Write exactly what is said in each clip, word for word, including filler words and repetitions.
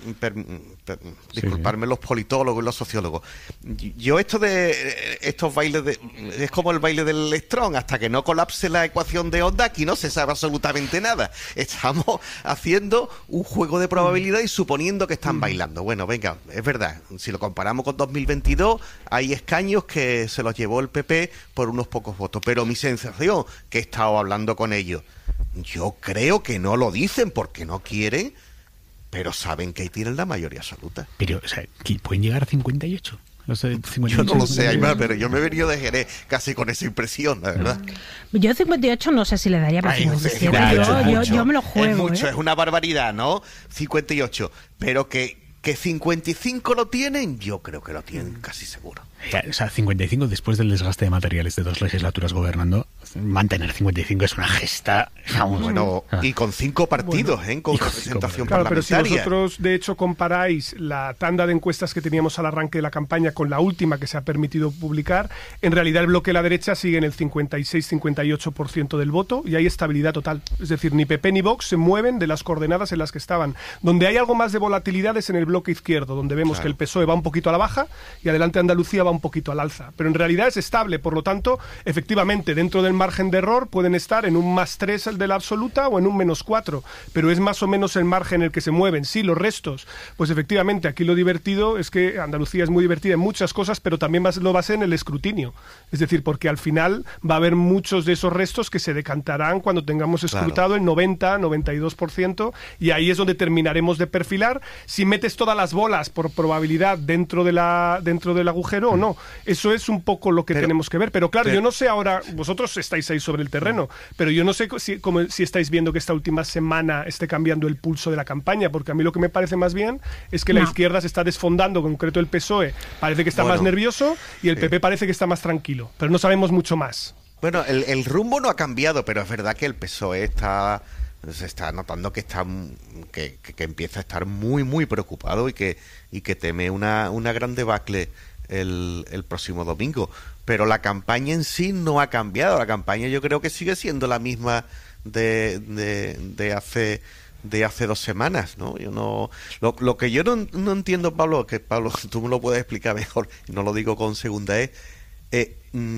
Per, per, disculparme sí, los politólogos y los sociólogos. Yo esto de estos bailes de, es como el baile del electrón, hasta que no colapse la ecuación de onda, aquí no se sabe absolutamente nada. Estamos haciendo un juego de probabilidad y suponiendo que están bailando. Bueno, venga, es verdad, si lo comparamos con dos mil veintidós, hay escaños que se los llevó el P P por unos pocos votos, pero mi sensación, que he estado hablando con ellos, yo creo que no lo dicen porque no quieren, pero saben que ahí tienen la mayoría absoluta. Pero, o sea, ¿pueden llegar a cincuenta y ocho? Los cincuenta y ocho, yo no lo sé, Aymar, pero yo me he venido de Jerez casi con esa impresión, la verdad. Yo cincuenta y ocho no sé si le daría, pero Ay, cincuenta y siete, yo, yo, yo, yo, yo me lo juego. Es mucho, ¿eh? Es una barbaridad, ¿no? cincuenta y ocho, pero que, que cincuenta y cinco lo tienen, yo creo que lo tienen casi seguro. O sea, cincuenta y cinco, después del desgaste de materiales de dos legislaturas gobernando, mantener cincuenta y cinco es una gesta. Vamos, bueno, ah. y con cinco partidos, bueno, ¿eh? Con representación claro, parlamentaria. Pero si vosotros, de hecho, comparáis la tanda de encuestas que teníamos al arranque de la campaña con la última que se ha permitido publicar, en realidad el bloque de la derecha sigue en el cincuenta y seis a cincuenta y ocho por ciento del voto y hay estabilidad total. Es decir, ni P P ni Vox se mueven de las coordenadas en las que estaban. Donde hay algo más de volatilidad es en el bloque izquierdo, donde vemos claro. que el P S O E va un poquito a la baja y adelante Andalucía va un poquito al alza, pero en realidad es estable, por lo tanto, efectivamente, dentro del margen de error pueden estar en un más tres el de la absoluta o en un menos cuatro, pero es más o menos el margen en el que se mueven. Sí, los restos, pues efectivamente, aquí lo divertido es que Andalucía es muy divertida en muchas cosas, pero también lo va a ser en el escrutinio, es decir, porque al final va a haber muchos de esos restos que se decantarán cuando tengamos escrutado claro. el noventa, noventa y dos por ciento, y ahí es donde terminaremos de perfilar si metes todas las bolas por probabilidad dentro de la dentro del agujero mm. o no. Eso es un poco lo que pero, tenemos que ver. Pero claro, pero, yo no sé ahora, vosotros estáis ahí sobre el terreno, pero yo no sé si, como, si estáis viendo que esta última semana esté cambiando el pulso de la campaña, porque a mí lo que me parece más bien es que no. la izquierda se está desfondando, en concreto el P S O E parece que está bueno, más nervioso y el P P eh, parece que está más tranquilo, pero no sabemos mucho más. Bueno, el, el rumbo no ha cambiado, pero es verdad que el P S O E está... se está notando que está que, que, que empieza a estar muy muy preocupado y que y que teme una, una gran debacle el, el próximo domingo, pero la campaña en sí no ha cambiado. La campaña yo creo que sigue siendo la misma de, de, de hace de hace dos semanas, ¿no? Yo no lo, lo que yo no, no entiendo, Pablo, que Pablo tú me lo puedes explicar mejor, y no lo digo con segunda, es eh,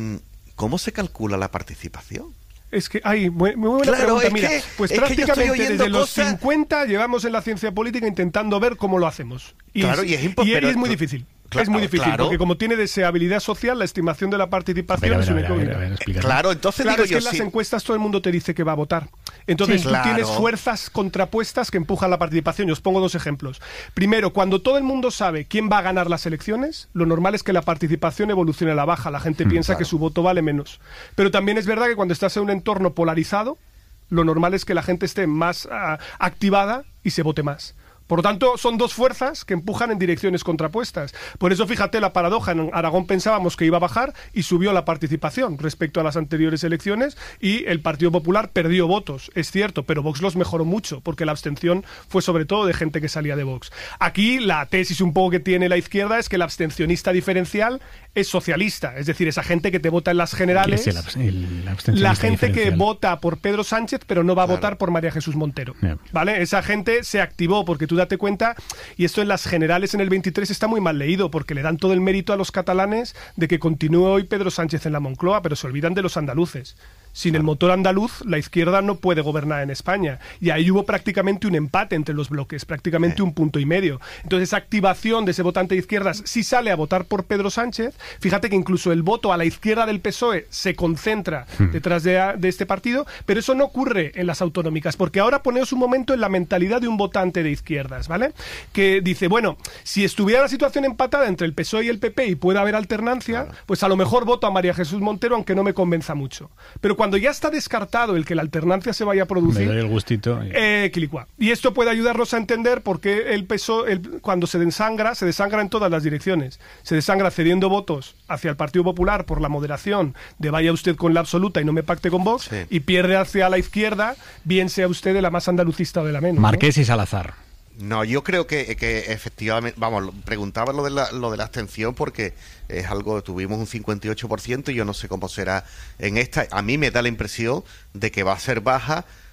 ¿cómo se calcula la participación? Es que hay muy, muy buena claro, pregunta. Es Mira, que, pues es prácticamente que desde los cosas... cincuenta llevamos en la ciencia política intentando ver cómo lo hacemos. Y claro, es, y es, impo- y pero es muy tú... difícil. Claro, es muy difícil, claro. porque como tiene deseabilidad social, la estimación de la participación es una incógnita. Claro, entonces claro, digo es yo, que en las sí. encuestas todo el mundo te dice que va a votar. Entonces sí, tú claro. tienes fuerzas contrapuestas que empujan la participación. Yo os pongo dos ejemplos. Primero, cuando todo el mundo sabe quién va a ganar las elecciones, lo normal es que la participación evolucione a la baja. La gente mm, piensa claro. que su voto vale menos. Pero también es verdad que cuando estás en un entorno polarizado, lo normal es que la gente esté más uh, activada y se vote más. Por lo tanto, son dos fuerzas que empujan en direcciones contrapuestas. Por eso, fíjate la paradoja. En Aragón pensábamos que iba a bajar y subió la participación respecto a las anteriores elecciones y el Partido Popular perdió votos, es cierto, pero Vox los mejoró mucho porque la abstención fue sobre todo de gente que salía de Vox. Aquí la tesis un poco que tiene la izquierda es que el abstencionista diferencial es socialista, es decir, esa gente que te vota en las generales, el, el la gente que vota por Pedro Sánchez pero no va a claro. votar por María Jesús Montero, yeah. ¿vale? Esa gente se activó porque tú date cuenta, y esto en las generales en el veintitrés está muy mal leído porque le dan todo el mérito a los catalanes de que continúe hoy Pedro Sánchez en la Moncloa, pero se olvidan de los andaluces. Sin el motor andaluz, la izquierda no puede gobernar en España. Y ahí hubo prácticamente un empate entre los bloques, prácticamente un punto y medio. Entonces, esa activación de ese votante de izquierdas, si sale a votar por Pedro Sánchez, fíjate que incluso el voto a la izquierda del P S O E se concentra detrás de, de este partido, pero eso no ocurre en las autonómicas, porque ahora poneos un momento en la mentalidad de un votante de izquierdas, ¿vale? Que dice, bueno, si estuviera la situación empatada entre el P S O E y el P P y puede haber alternancia, claro. pues a lo mejor voto a María Jesús Montero, aunque no me convenza mucho. Pero cuando ya está descartado el que la alternancia se vaya a producir, me doy el gustito. Eh, y esto puede ayudarnos a entender por qué el P S O E, el, cuando se desangra, se desangra en todas las direcciones. Se desangra cediendo votos hacia el Partido Popular por la moderación de vaya usted con la absoluta y no me pacte con Vox, sí. y pierde hacia la izquierda, bien sea usted de la más andalucista o de la menos. Marqués ¿no? y Salazar. No, yo creo que, que efectivamente, vamos, preguntaba lo de la, lo de la abstención porque es algo, tuvimos un cincuenta y ocho por ciento y yo no sé cómo será en esta. A mí me da la impresión de que va a ser baja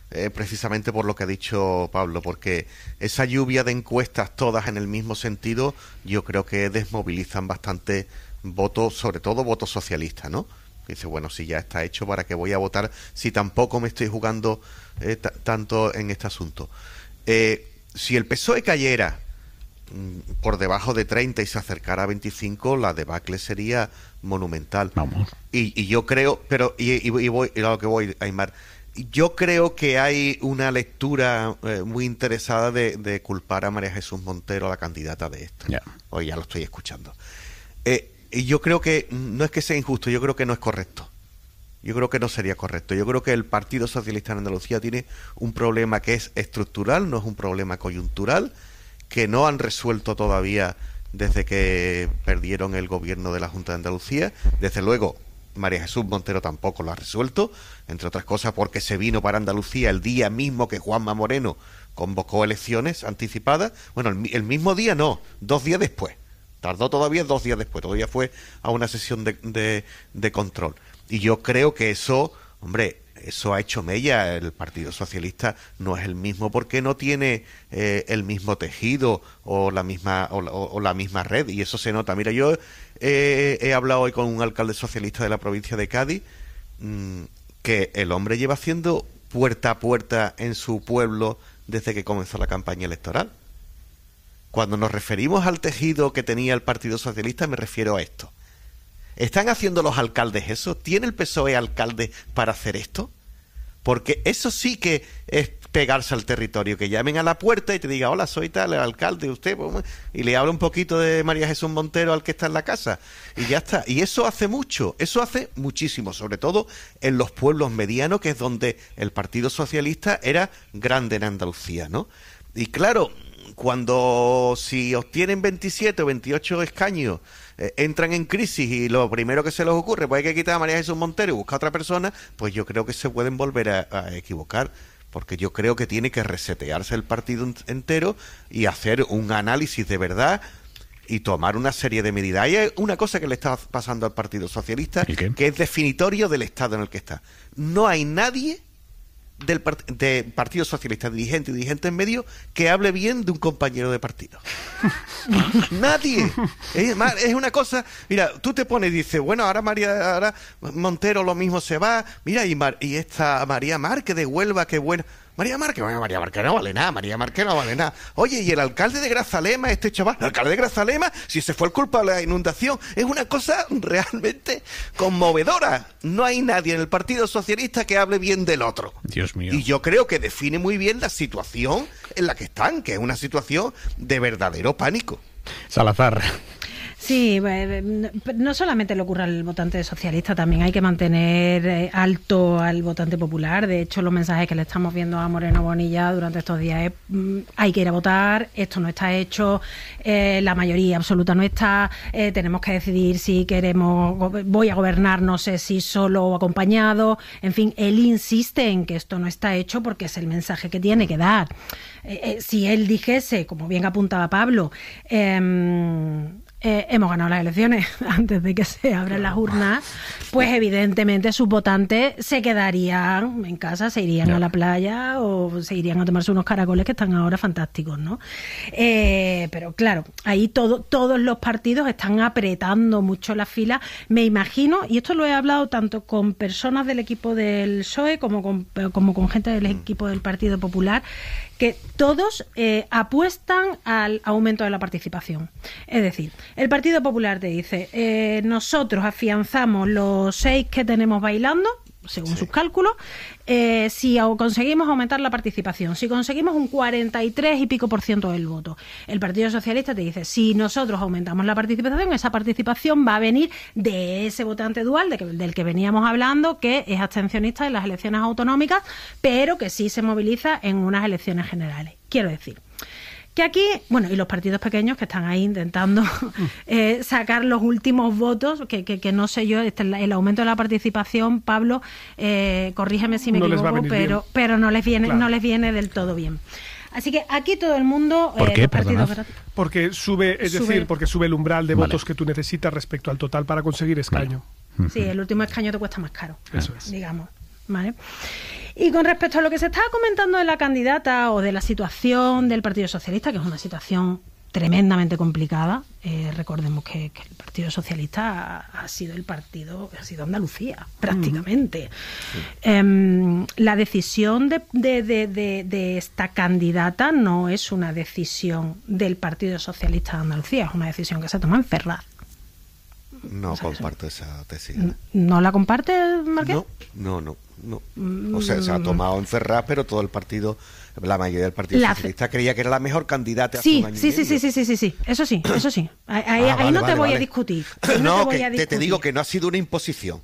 eh, precisamente por lo que ha dicho Pablo, porque esa lluvia de encuestas todas en el mismo sentido, yo creo que desmovilizan bastante votos, sobre todo votos socialistas, ¿no? Dice, bueno, si ya está hecho, ¿para qué voy a votar si tampoco me estoy jugando eh, t- tanto en este asunto? Eh, si el P S O E cayera por debajo de treinta y se acercara a veinticinco, la debacle sería monumental. Vamos. Y, y yo creo, pero, y, y, y voy, y a lo que voy, Aymar, yo creo que hay una lectura eh, muy interesada de, de culpar a María Jesús Montero, la candidata de esto. Yeah. Hoy ya lo estoy escuchando. Eh, y yo creo que, no es que sea injusto, yo creo que no es correcto. Yo creo que no sería correcto. Yo creo que el Partido Socialista en Andalucía tiene un problema que es estructural, no es un problema coyuntural, que no han resuelto todavía desde que perdieron el gobierno de la Junta de Andalucía. Desde luego, María Jesús Montero tampoco lo ha resuelto, entre otras cosas porque se vino para Andalucía el día mismo que Juanma Moreno convocó elecciones anticipadas. Bueno, el, el mismo día no, dos días después. Tardó todavía dos días después, todavía fue a una sesión de, de, de control. Y yo creo que eso, hombre, eso ha hecho mella. El Partido Socialista no es el mismo porque no tiene eh, el mismo tejido o la misma o, o, o la misma red, y eso se nota. Mira, yo eh, he hablado hoy con un alcalde socialista de la provincia de Cádiz, mmm, que el hombre lleva haciendo puerta a puerta en su pueblo desde que comenzó la campaña electoral. Cuando nos referimos al tejido que tenía el Partido Socialista, me refiero a esto. ¿Están haciendo los alcaldes eso? ¿Tiene el P S O E alcalde para hacer esto? Porque eso sí que es pegarse al territorio, que llamen a la puerta y te diga, hola, soy tal, el alcalde, usted, y le habla un poquito de María Jesús Montero al que está en la casa, y ya está. Y eso hace mucho, eso hace muchísimo, sobre todo en los pueblos medianos, que es donde el Partido Socialista era grande en Andalucía, ¿no? Y claro, cuando si obtienen veintisiete o veintiocho escaños, eh, entran en crisis y lo primero que se les ocurre, pues hay que quitar a María Jesús Montero y buscar a otra persona, pues yo creo que se pueden volver a, a equivocar, porque yo creo que tiene que resetearse el partido entero y hacer un análisis de verdad y tomar una serie de medidas. Hay una cosa que le está pasando al Partido Socialista que es definitorio del estado en el que está. No hay nadie del part de Partido Socialista, dirigente y dirigente en medio, que hable bien de un compañero de partido. Nadie. Es, es una cosa, mira, tú te pones y dices, bueno, ahora María ahora Montero lo mismo se va, mira, y, Mar y esta María Márquez de Huelva, qué buena. María Márquez, bueno, María Márquez no vale nada, María Márquez no vale nada. Oye, y el alcalde de Grazalema, este chaval, el alcalde de Grazalema, si se fue el culpable de la inundación, es una cosa realmente conmovedora. No hay nadie en el Partido Socialista que hable bien del otro. Dios mío. Y yo creo que define muy bien la situación en la que están, que es una situación de verdadero pánico. Salazar. Sí, no solamente le ocurre al votante socialista, también hay que mantener alto al votante popular. De hecho, los mensajes que le estamos viendo a Moreno Bonilla durante estos días es, hay que ir a votar, esto no está hecho, eh, la mayoría absoluta no está, eh, tenemos que decidir si queremos, voy a gobernar, no sé si solo o acompañado. En fin, él insiste en que esto no está hecho porque es el mensaje que tiene que dar. Eh, eh, si él dijese, como bien apuntaba Pablo, eh, Eh, hemos ganado las elecciones antes de que se abran las urnas, pues evidentemente sus votantes se quedarían en casa, se irían no. a la playa o se irían a tomarse unos caracoles que están ahora fantásticos, ¿no? Eh, pero claro, ahí todo, todos los partidos están apretando mucho las filas, me imagino, y esto lo he hablado tanto con personas del equipo del P S O E como con, como con gente del equipo del Partido Popular, que todos eh, apuestan al aumento de la participación. Es decir, el Partido Popular te dice, eh, nosotros afianzamos los seis que tenemos bailando, según sí. sus cálculos, eh, si conseguimos aumentar la participación, si conseguimos un cuarenta y tres y pico por ciento del voto. El Partido Socialista te dice, si nosotros aumentamos la participación, esa participación va a venir de ese votante dual de que, del que veníamos hablando, que es abstencionista en las elecciones autonómicas, pero que sí se moviliza en unas elecciones generales. Quiero decir que aquí, bueno, y los partidos pequeños que están ahí intentando eh, sacar los últimos votos, que, que, que no sé yo, este, el aumento de la participación, Pablo, eh, corrígeme si me no equivoco, pero, pero no les viene, claro. no les viene del todo bien. Así que aquí todo el mundo... ¿Por eh, qué? partidos, porque sube, es sube. decir, porque sube el umbral de vale. votos que tú necesitas respecto al total para conseguir escaño. Vale. Sí, el último escaño te cuesta más caro. Eso es. Digamos, ¿vale? Y con respecto a lo que se estaba comentando de la candidata o de la situación del Partido Socialista, que es una situación tremendamente complicada, eh, recordemos que, que el Partido Socialista ha, ha sido el partido, ha sido Andalucía, prácticamente. Mm. Sí. Eh, la decisión de, de, de, de, de esta candidata no es una decisión del Partido Socialista de Andalucía, es una decisión que se toma en Ferraz. No o sea, comparto eso. esa tesis. ¿No la comparte, Marqués? No, no, no. no. Mm. O sea, se ha tomado en Ferraz, pero todo el partido... La mayoría del Partido la Socialista creía que era la mejor candidata. Sí, hace un año sí, y sí, sí, sí, sí, sí, sí, eso sí, eso sí. Ahí, ah, ahí vale, no te vale, voy vale. a discutir. No, no te, voy que a discutir. Te, te digo que no ha sido una imposición.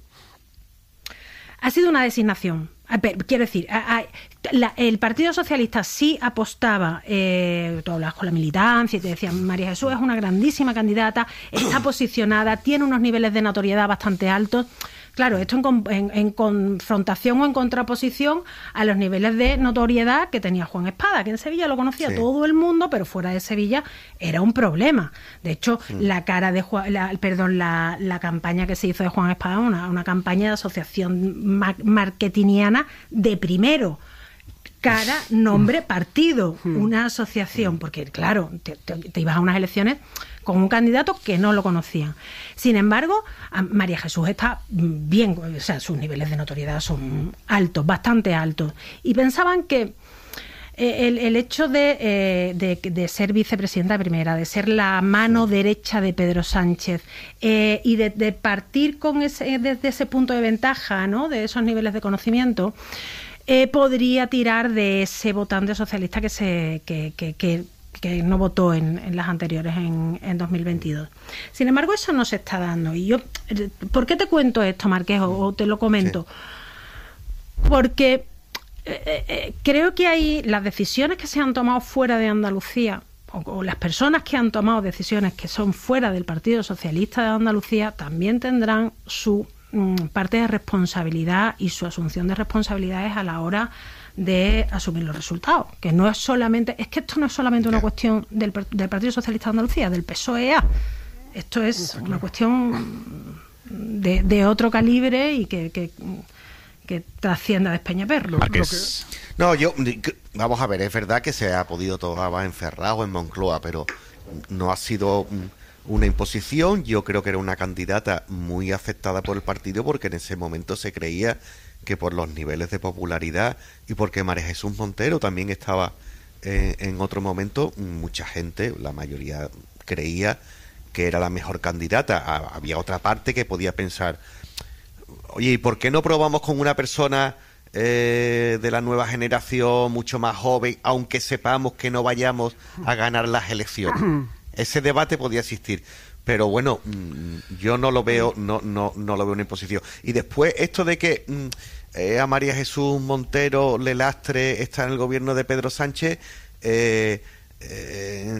Ha sido una designación. Quiero decir, la, el Partido Socialista sí apostaba, eh, tú hablabas con la militancia y te decían, María Jesús es una grandísima candidata, está posicionada, tiene unos niveles de notoriedad bastante altos. Claro, esto en, en, en confrontación o en contraposición a los niveles de notoriedad que tenía Juan Espada, que en Sevilla lo conocía sí. todo el mundo, pero fuera de Sevilla era un problema. De hecho, sí. la cara de Juan, la, perdón, la, la campaña que se hizo de Juan Espada, una, una campaña de asociación mar, marketingiana de primero. Cara, nombre, partido, una asociación, porque claro, te, te, te ibas a unas elecciones con un candidato que no lo conocían. Sin embargo, María Jesús está bien, o sea, sus niveles de notoriedad son altos, bastante altos, y pensaban que el, el hecho de, eh, de, de ser vicepresidenta primera, de ser la mano derecha de Pedro Sánchez eh, y de, de partir con ese, desde ese punto de ventaja, ¿no?, de esos niveles de conocimiento, Eh, podría tirar de ese votante socialista que se que, que, que, que no votó en, en las anteriores en, en dos mil veintidós. Sin embargo, eso no se está dando. Y yo, ¿por qué te cuento esto, Marqués, o, o te lo comento? Sí. Porque eh, eh, creo que hay las decisiones que se han tomado fuera de Andalucía, o, o las personas que han tomado decisiones que son fuera del Partido Socialista de Andalucía, también tendrán su parte de responsabilidad y su asunción de responsabilidades a la hora de asumir los resultados, que no es solamente, es que esto no es solamente una cuestión del, del Partido Socialista de Andalucía, del P S O E, esto es una cuestión de, de otro calibre y que, que, que trascienda de Peñaperro. Que... No, yo, vamos a ver, es verdad que se ha podido tomar en Ferraz o en Moncloa, pero no ha sido una imposición. Yo creo que era una candidata muy aceptada por el partido, porque en ese momento se creía que por los niveles de popularidad y porque María Jesús Montero también estaba eh, en otro momento, mucha gente, la mayoría creía que era la mejor candidata. Ah, había otra parte que podía pensar, oye, ¿y por qué no probamos con una persona eh, de la nueva generación, mucho más joven, aunque sepamos que no vayamos a ganar las elecciones? Ese debate podía existir, pero bueno, yo no lo veo, no, no, no lo veo una imposición. Y después esto de que eh, a María Jesús Montero le lastre estar en el gobierno de Pedro Sánchez, eh, eh,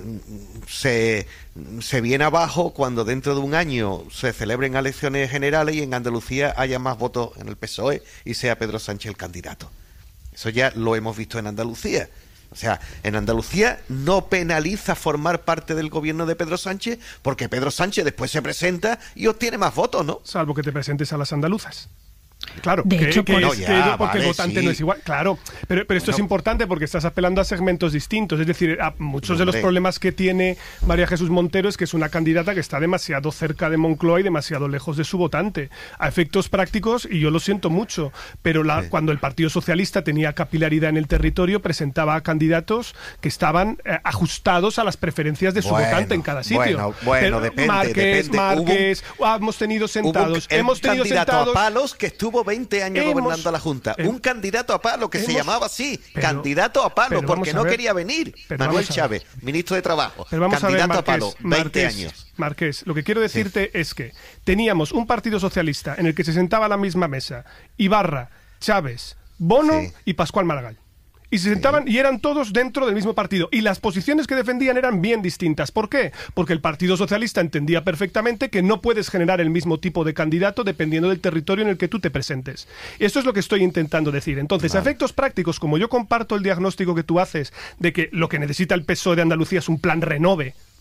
se, se viene abajo cuando dentro de un año se celebren elecciones generales y en Andalucía haya más votos en el P S O E y sea Pedro Sánchez el candidato. Eso ya lo hemos visto en Andalucía. O sea, en Andalucía no penaliza formar parte del gobierno de Pedro Sánchez, porque Pedro Sánchez después se presenta y obtiene más votos, ¿no? Salvo que te presentes a las andaluzas. Claro, de que, hecho, que, pues, es, no, ya, que porque vale, el votante sí. no es igual, claro, pero, pero esto bueno, es importante porque estás apelando a segmentos distintos, es decir, a muchos hombre. de los problemas que tiene María Jesús Montero es que es una candidata que está demasiado cerca de Moncloa y demasiado lejos de su votante, a efectos prácticos, y yo lo siento mucho, pero la, sí. cuando el Partido Socialista tenía capilaridad en el territorio, presentaba a candidatos que estaban eh, ajustados a las preferencias de su bueno, votante en cada sitio. Bueno, bueno, pero depende, Márquez, depende. Márquez, Hubo, hemos tenido sentados, hubo un, hemos tenido candidato sentados... a palos que estuvo veinte años Hemos, gobernando la Junta. eh, un candidato a palo que hemos, se llamaba así, pero, candidato a palo, porque no ver, quería venir. Manuel Chávez, ministro de Trabajo, candidato a, ver, Marqués, a palo, veinte Marqués, años. Marqués, lo que quiero decirte sí. es que teníamos un Partido Socialista en el que se sentaba a la misma mesa Ibarra, Chávez, Bono sí. y Pascual Maragall. Y se sentaban sí. y eran todos dentro del mismo partido. Y las posiciones que defendían eran bien distintas. ¿Por qué? Porque el Partido Socialista entendía perfectamente que no puedes generar el mismo tipo de candidato dependiendo del territorio en el que tú te presentes. Esto es lo que estoy intentando decir. Entonces, vale. a efectos prácticos, como yo comparto el diagnóstico que tú haces de que lo que necesita el P S O E de Andalucía es un plan renove,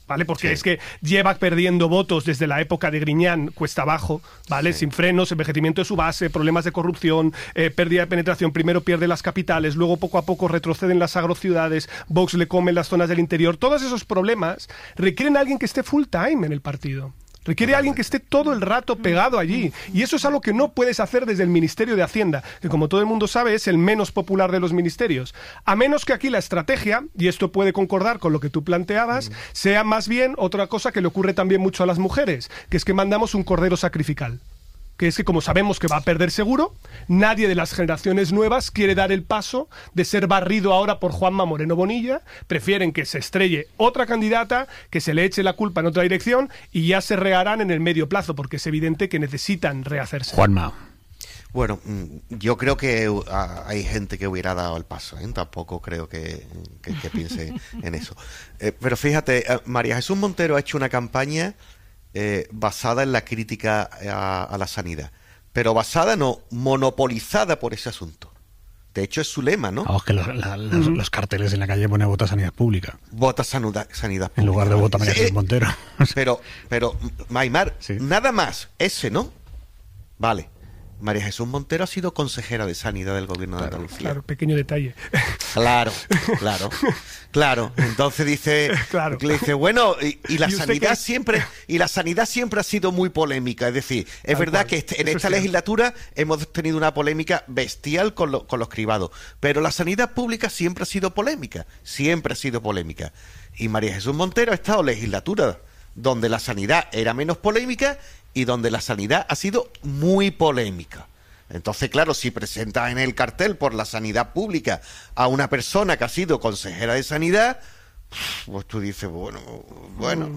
¿vale? Porque Sí. es que lleva perdiendo votos desde la época de Griñán, cuesta abajo, ¿vale? Sí. Sin frenos, envejecimiento de su base, problemas de corrupción, eh, pérdida de penetración. Primero pierde las capitales, luego poco a poco retroceden las agrociudades, Vox le come las zonas del interior. Todos esos problemas requieren a alguien que esté full time en el partido. Requiere a alguien que esté todo el rato pegado allí. Y eso es algo que no puedes hacer desde el Ministerio de Hacienda, que como todo el mundo sabe es el menos popular de los ministerios. A menos que aquí la estrategia, y esto puede concordar con lo que tú planteabas, sea más bien otra cosa que le ocurre también mucho a las mujeres, que es que mandamos un cordero sacrificial. Que es que como sabemos que va a perder seguro, nadie de las generaciones nuevas quiere dar el paso de ser barrido ahora por Juanma Moreno Bonilla, prefieren que se estrelle otra candidata, que se le eche la culpa en otra dirección y ya se reharán en el medio plazo, porque es evidente que necesitan rehacerse. Juanma. Bueno, yo creo que hay gente que hubiera dado el paso, ¿eh? Tampoco creo que, que, que piense en eso. Eh, pero fíjate, María Jesús Montero ha hecho una campaña Eh, basada en la crítica a, a la sanidad, pero basada no, monopolizada por ese asunto. De hecho es su lema, ¿no? Vamos, que los, la, los, uh-huh. los carteles en la calle pone vota sanidad pública. Vota sanidad, sanidad pública. En lugar de vota María Jesús Montero. Pero, pero, Maimar, sí. nada más, ese, ¿no? Vale. María Jesús Montero ha sido consejera de Sanidad del Gobierno claro, de Andalucía. Claro, pequeño detalle. Claro, claro, claro. Entonces dice, claro. le dice, bueno, y, y la ¿Y sanidad qué? siempre, y la sanidad siempre ha sido muy polémica. Es decir, es Tal verdad cual. que este, en Eso esta es legislatura hemos tenido una polémica bestial con, lo, con los cribados, pero la sanidad pública siempre ha sido polémica, siempre ha sido polémica. Y María Jesús Montero ha estado en legislatura donde la sanidad era menos polémica y donde la sanidad ha sido muy polémica. Entonces, claro, si presentas en el cartel por la sanidad pública a una persona que ha sido consejera de sanidad, pues tú dices, bueno, bueno,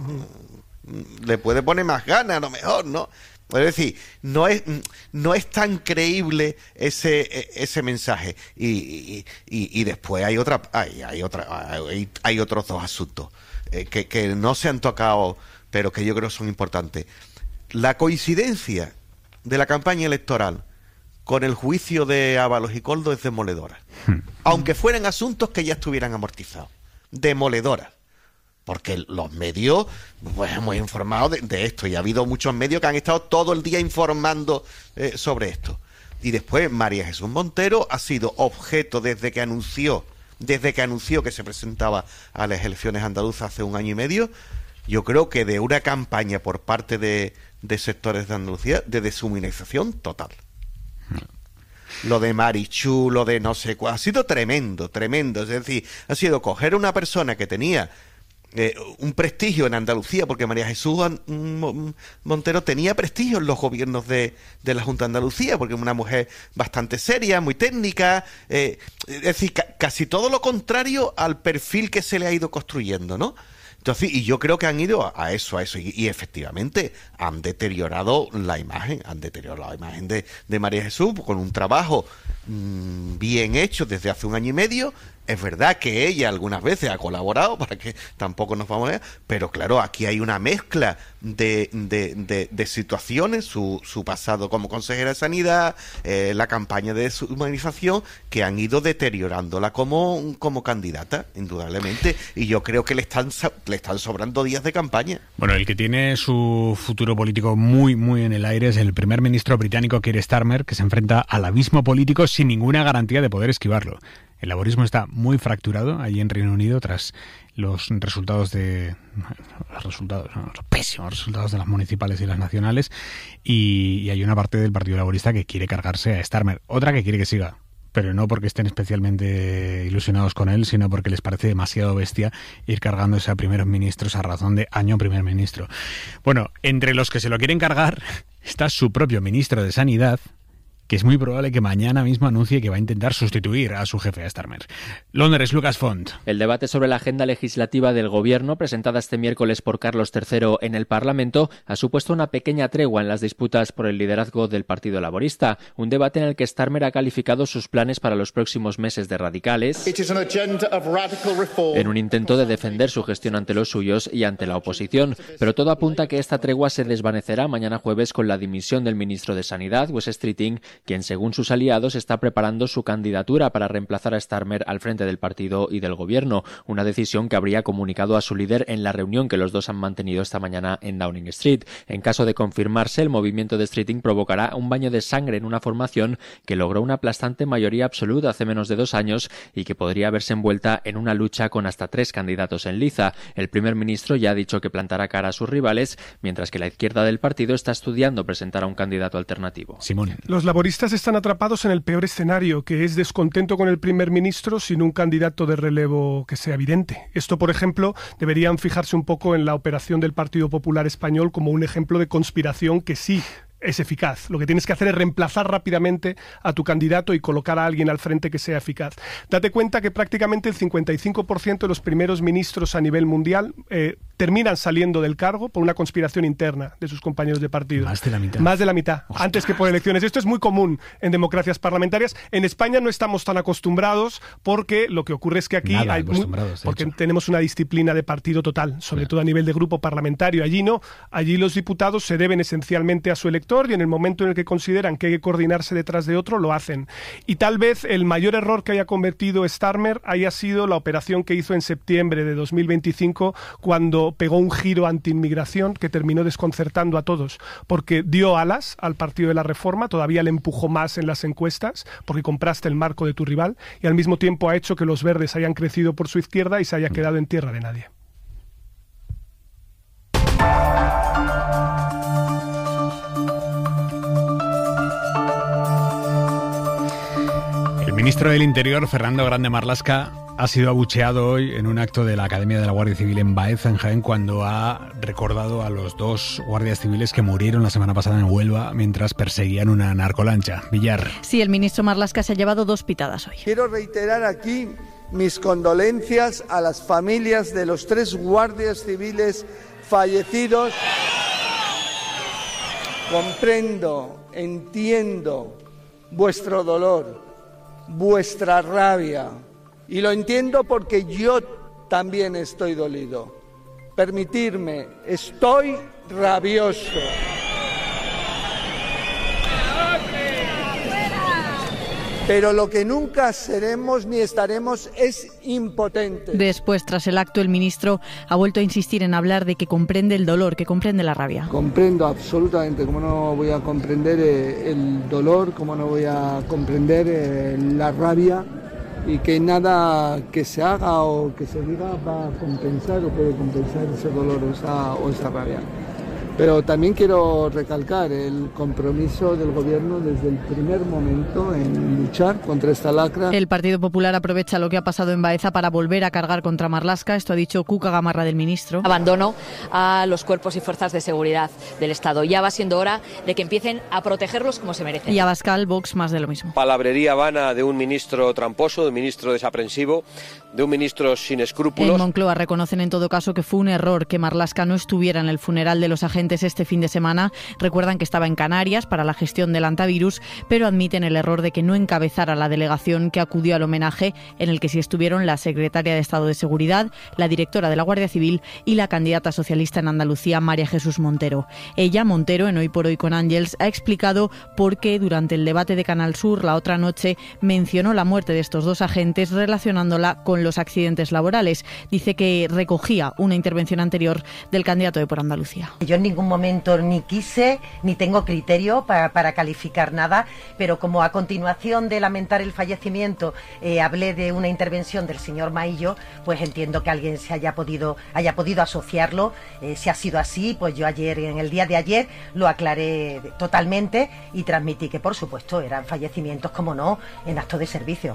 le puede poner más ganas a lo mejor, ¿no? Es decir, no es no es tan creíble ese ese mensaje. Y, y, y, y después hay otra hay, hay otra hay, hay otros dos asuntos eh, que, que no se han tocado, pero que yo creo son importantes. La coincidencia de la campaña electoral con el juicio de Ábalos y Koldo es demoledora. Hmm. Aunque fueran asuntos que ya estuvieran amortizados. Demoledora. Porque los medios, pues hemos informado de, de esto, y ha habido muchos medios que han estado todo el día informando eh, sobre esto. Y después María Jesús Montero ha sido objeto desde que anunció, desde que anunció que se presentaba a las elecciones andaluzas hace un año y medio, yo creo que de una campaña por parte de, de sectores de Andalucía de deshumanización total. Lo de Marichu, lo de no sé cuál, ha sido tremendo, tremendo. Es decir, ha sido coger a una persona que tenía eh, un prestigio en Andalucía, porque María Jesús Montero tenía prestigio en los gobiernos de, de la Junta de Andalucía, porque es una mujer bastante seria, muy técnica, eh, es decir, ca casi todo lo contrario al perfil que se le ha ido construyendo, ¿no? Entonces, y yo creo que han ido a, a eso, a eso, y, y efectivamente han deteriorado la imagen, han deteriorado la imagen de, de María Jesús con un trabajo mmm, bien hecho desde hace un año y medio. Es verdad que ella algunas veces ha colaborado, para que tampoco nos vamos a ver, pero claro, aquí hay una mezcla de, de, de, de situaciones, su, su pasado como consejera de Sanidad, eh, la campaña de deshumanización, que han ido deteriorándola como, como candidata, indudablemente, y yo creo que le están, le están sobrando días de campaña. Bueno, el que tiene su futuro político muy, muy en el aire es el primer ministro británico Keir Starmer, que se enfrenta al abismo político sin ninguna garantía de poder esquivarlo. El laborismo está muy fracturado allí en Reino Unido tras los resultados de los resultados, no, los pésimos resultados de las municipales y las nacionales, y, y hay una parte del Partido Laborista que quiere cargarse a Starmer, otra que quiere que siga, pero no porque estén especialmente ilusionados con él, sino porque les parece demasiado bestia ir cargándose a primeros ministros a razón de año primer ministro. Bueno, entre los que se lo quieren cargar está su propio ministro de Sanidad, que es muy probable que mañana mismo anuncie que va a intentar sustituir a su jefe, a Starmer. Londres, Lucas Font. El debate sobre la agenda legislativa del Gobierno, presentada este miércoles por Carlos tercero en el Parlamento, ha supuesto una pequeña tregua en las disputas por el liderazgo del Partido Laborista, un debate en el que Starmer ha calificado sus planes para los próximos meses de radicales, en un intento de defender su gestión ante los suyos y ante la oposición, pero todo apunta a que esta tregua se desvanecerá mañana jueves con la dimisión del ministro de Sanidad, Wes Streeting, quien según sus aliados está preparando su candidatura para reemplazar a Starmer al frente del partido y del gobierno, una decisión que habría comunicado a su líder en la reunión que los dos han mantenido esta mañana en Downing Street. En caso de confirmarse, el movimiento de Streeting provocará un baño de sangre en una formación que logró una aplastante mayoría absoluta hace menos de dos años y que podría verse envuelta en una lucha con hasta tres candidatos en liza. El primer ministro ya ha dicho que plantará cara a sus rivales, mientras que la izquierda del partido está estudiando presentar a un candidato alternativo. Simón. Los laboristas están atrapados en el peor escenario, que es descontento con el primer ministro sin un candidato de relevo que sea evidente. Esto, por ejemplo, deberían fijarse un poco en la operación del Partido Popular Español como un ejemplo de conspiración que sí es eficaz. Lo que tienes que hacer es reemplazar rápidamente a tu candidato y colocar a alguien al frente que sea eficaz. Date cuenta que prácticamente el cincuenta y cinco por ciento de los primeros ministros a nivel mundial eh, terminan saliendo del cargo por una conspiración interna de sus compañeros de partido. Más de la mitad. Más de la mitad, Ostras. antes que por elecciones. Esto es muy común en democracias parlamentarias. En España no estamos tan acostumbrados porque lo que ocurre es que aquí Nada hay muy, acostumbrados, de porque hecho. tenemos una disciplina de partido total, sobre Claro. todo a nivel de grupo parlamentario. Allí no, allí los diputados se deben esencialmente a su elector y en el momento en el que consideran que hay que coordinarse detrás de otro, lo hacen. Y tal vez el mayor error que haya cometido Starmer haya sido la operación que hizo en septiembre de dos mil veinticinco cuando pegó un giro anti-inmigración que terminó desconcertando a todos, porque dio alas al Partido de la Reforma, todavía le empujó más en las encuestas, porque compraste el marco de tu rival, y al mismo tiempo ha hecho que los verdes hayan crecido por su izquierda y se haya quedado en tierra de nadie. El ministro del Interior, Fernando Grande Marlaska, ha sido abucheado hoy en un acto de la Academia de la Guardia Civil en Baeza, en Jaén, cuando ha recordado a los dos guardias civiles que murieron la semana pasada en Huelva mientras perseguían una narcolancha. Villar. Sí, el ministro Marlaska se ha llevado dos pitadas hoy. Quiero reiterar aquí mis condolencias a las familias de los tres guardias civiles fallecidos. Comprendo, entiendo vuestro dolor, vuestra rabia, y lo entiendo porque yo también estoy dolido. Permitidme, estoy rabioso. Pero lo que nunca seremos ni estaremos es impotentes. Después, tras el acto, el ministro ha vuelto a insistir en hablar de que comprende el dolor, que comprende la rabia. Comprendo absolutamente, cómo no voy a comprender eh, el dolor, cómo no voy a comprender eh, la rabia, y que nada que se haga o que se diga va a compensar o puede compensar ese dolor o esa, o esa rabia. Pero también quiero recalcar el compromiso del Gobierno desde el primer momento en luchar contra esta lacra. El Partido Popular aprovecha lo que ha pasado en Baeza para volver a cargar contra Marlaska. Esto ha dicho Cuca Gamarra del ministro. Abandono a los cuerpos y fuerzas de seguridad del Estado. Ya va siendo hora de que empiecen a protegerlos como se merecen. Y Abascal, Vox, más de lo mismo. Palabrería vana de un ministro tramposo, de un ministro desaprensivo, de un ministro sin escrúpulos. En Moncloa reconocen en todo caso que fue un error que Marlaska no estuviera en el funeral de los agentes este fin de semana. Recuerdan que estaba en Canarias para la gestión del antivirus, pero admiten el error de que no encabezara la delegación que acudió al homenaje, en el que sí estuvieron la secretaria de Estado de Seguridad, la directora de la Guardia Civil y la candidata socialista en Andalucía, María Jesús Montero. Ella, Montero, en Hoy por Hoy con Ángels, ha explicado por qué durante el debate de Canal Sur la otra noche mencionó la muerte de estos dos agentes relacionándola con los accidentes laborales. Dice que recogía una intervención anterior del candidato de Por Andalucía. Yo en ningún momento ni quise ni tengo criterio para, para calificar nada, pero como a continuación de lamentar el fallecimiento eh, hablé de una intervención del señor Maillo, pues entiendo que alguien se haya podido haya podido asociarlo. Eh, si ha sido así, pues yo ayer, en el día de ayer, lo aclaré totalmente y transmití que por supuesto eran fallecimientos, como no, en acto de servicio.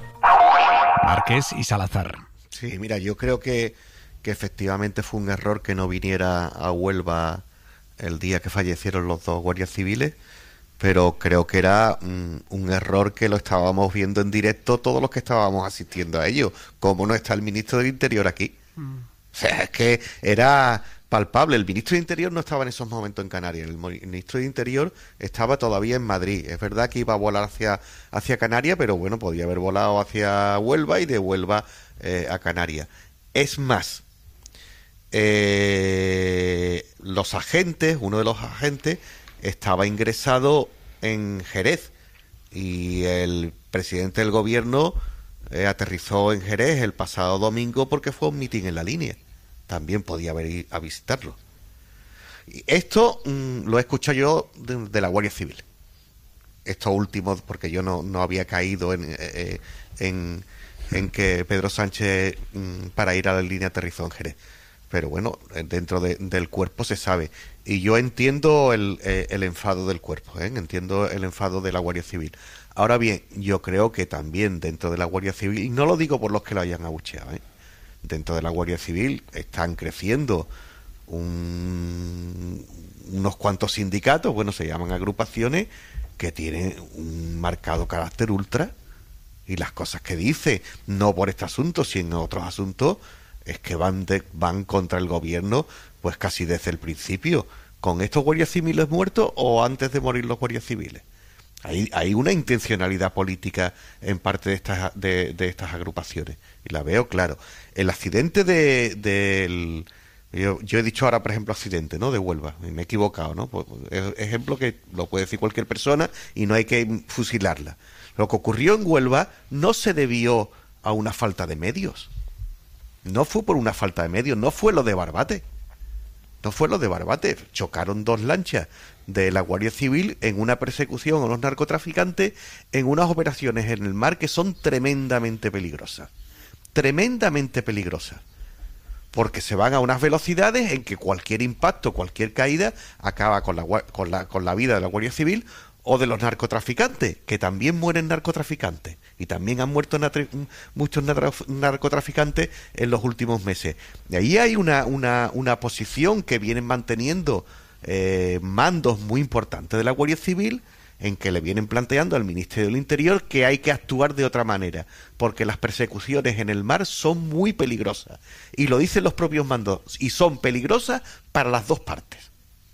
Márquez y Salazar. Sí, mira, yo creo que, que efectivamente fue un error que no viniera a Huelva el día que fallecieron los dos guardias civiles, pero creo que era un, un error que lo estábamos viendo en directo todos los que estábamos asistiendo a ello. ¿Cómo no está el ministro del Interior aquí? Mm. O sea, es que era palpable. El ministro del Interior no estaba en esos momentos en Canarias. El ministro del Interior estaba todavía en Madrid. Es verdad que iba a volar hacia, hacia Canarias, pero bueno, podía haber volado hacia Huelva y de Huelva eh, a Canarias. Es más, Eh, los agentes, uno de los agentes estaba ingresado en Jerez y el presidente del gobierno eh, aterrizó en Jerez el pasado domingo porque fue a un mitin en La Línea. También podía haber ido a visitarlo. Y esto mmm, lo he escuchado yo de, de la Guardia Civil. Esto último, porque yo no, no había caído en, eh, en, en que Pedro Sánchez mmm, para ir a La Línea aterrizó en Jerez. Pero bueno, dentro de, del cuerpo se sabe. Y yo entiendo el, eh, el enfado del cuerpo, ¿eh? entiendo el enfado de la Guardia Civil. Ahora bien, yo creo que también dentro de la Guardia Civil, y no lo digo por los que lo hayan abucheado, ¿eh? dentro de la Guardia Civil están creciendo un, unos cuantos sindicatos, bueno, se llaman agrupaciones, que tienen un marcado carácter ultra, y las cosas que dice, no por este asunto, sino en otros asuntos, es que van de, van contra el gobierno pues casi desde el principio, con estos guardias civiles muertos o antes de morir los guardias civiles. Hay, hay una intencionalidad política en parte de estas de, de estas agrupaciones, y la veo claro. El accidente de del yo, yo he dicho ahora, por ejemplo, accidente, ¿no? De Huelva, me he equivocado, ¿no? Pues, es ejemplo que lo puede decir cualquier persona y no hay que fusilarla. Lo que ocurrió en Huelva no se debió a una falta de medios. No fue por una falta de medios, no fue lo de Barbate. No fue lo de Barbate. Chocaron dos lanchas de la Guardia Civil en una persecución a los narcotraficantes en unas operaciones en el mar que son tremendamente peligrosas. Tremendamente peligrosas. Porque se van a unas velocidades en que cualquier impacto, cualquier caída acaba con la, con la, con la vida de la Guardia Civil o de los narcotraficantes, que también mueren narcotraficantes. Y también han muerto muchos narcotraficantes en los últimos meses. Y ahí hay una, una, una posición que vienen manteniendo eh, mandos muy importantes de la Guardia Civil, en que le vienen planteando al Ministerio del Interior que hay que actuar de otra manera, porque las persecuciones en el mar son muy peligrosas. Y lo dicen los propios mandos, y son peligrosas para las dos partes.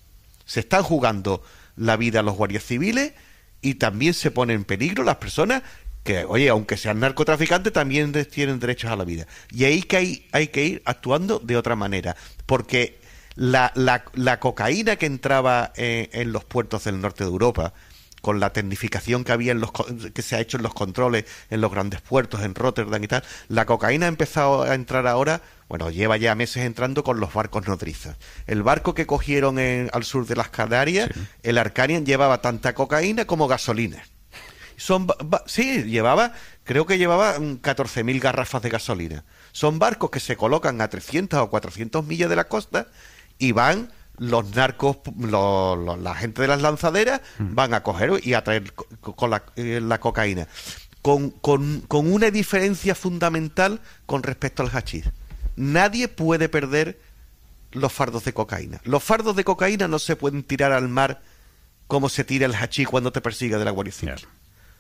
Se están jugando la vida a los guardias civiles y también se ponen en peligro las personas que, oye, aunque sean narcotraficantes, también tienen derechos a la vida. Y ahí que hay, hay que ir actuando de otra manera, porque la, la, la cocaína que entraba en, en los puertos del norte de Europa, con la tecnificación que había en los que se ha hecho en los controles en los grandes puertos, en Rotterdam y tal, la cocaína ha empezado a entrar ahora, bueno, lleva ya meses entrando con los barcos nodrizas. El barco que cogieron en, al sur de las Canarias, sí. el Arcanian, llevaba tanta cocaína como gasolina. Son sí, llevaba, creo que llevaba catorce mil garrafas de gasolina. Son barcos que se colocan a trescientas o cuatrocientas millas de la costa y van los narcos, los, los, la gente de las lanzaderas van a coger y a traer con, con la, eh, la cocaína. Con, con, con una diferencia fundamental con respecto al hachís. Nadie puede perder los fardos de cocaína. Los fardos de cocaína no se pueden tirar al mar como se tira el hachís cuando te persigue de la Guardia Civil. Claro.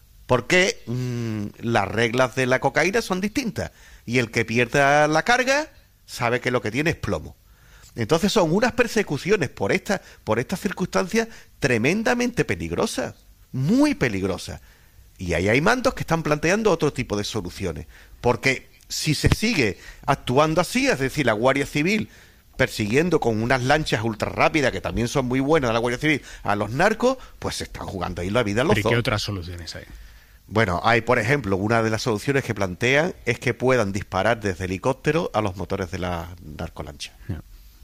Porque mmm, las reglas de la cocaína son distintas. Y el que pierda la carga sabe que lo que tiene es plomo. Entonces son unas persecuciones por esta, por estas circunstancias tremendamente peligrosas, muy peligrosas. Y ahí hay mandos que están planteando otro tipo de soluciones. Porque si se sigue actuando así, es decir, la Guardia Civil persiguiendo con unas lanchas ultra rápidas, que también son muy buenas de la Guardia Civil, a los narcos, pues se están jugando ahí la vida a los dos. ¿Y qué otras soluciones hay? Bueno, hay, por ejemplo, una de las soluciones que plantean es que puedan disparar desde helicóptero a los motores de la narcolancha. Yeah.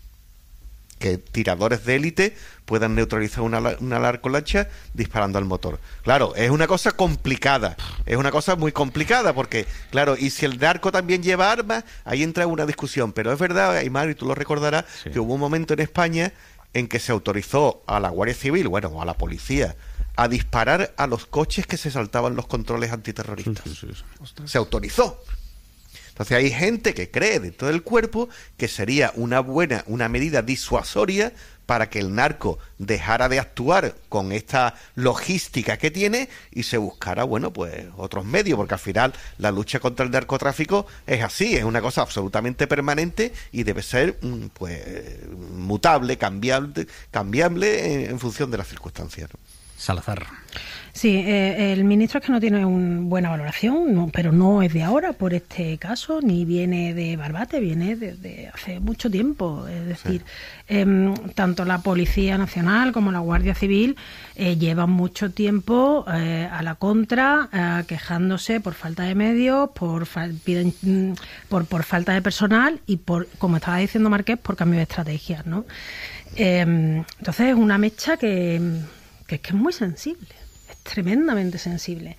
Que tiradores de élite puedan neutralizar una, una narcolancha disparando al motor. Claro, es una cosa complicada, es una cosa muy complicada, porque, claro, y si el narco también lleva armas, ahí entra una discusión. Pero es verdad, Aymar, y tú lo recordarás, sí. que hubo un momento en España en que se autorizó a la Guardia Civil, bueno, a la policía, a disparar a los coches que se saltaban los controles antiterroristas. Sí, sí, sí. Se autorizó. Entonces hay gente que cree dentro del cuerpo que sería una buena, una medida disuasoria para que el narco dejara de actuar con esta logística que tiene y se buscara, bueno, pues otros medios, porque al final la lucha contra el narcotráfico es así, es una cosa absolutamente permanente y debe ser, pues, mutable, cambiable, cambiable en, en función de las circunstancias, ¿no? Salazar. Sí, eh, el ministro es que no tiene una buena valoración, no, pero no es de ahora por este caso, ni viene de Barbate, viene de, de hace mucho tiempo. Es decir, sí. eh, tanto la Policía Nacional como la Guardia Civil eh, llevan mucho tiempo eh, a la contra, eh, quejándose por falta de medios, por, fa piden, por, por falta de personal y, por, como estaba diciendo Marqués, por cambio de estrategias, ¿no? Eh, entonces es una mecha que, que, que es muy sensible. Tremendamente sensible.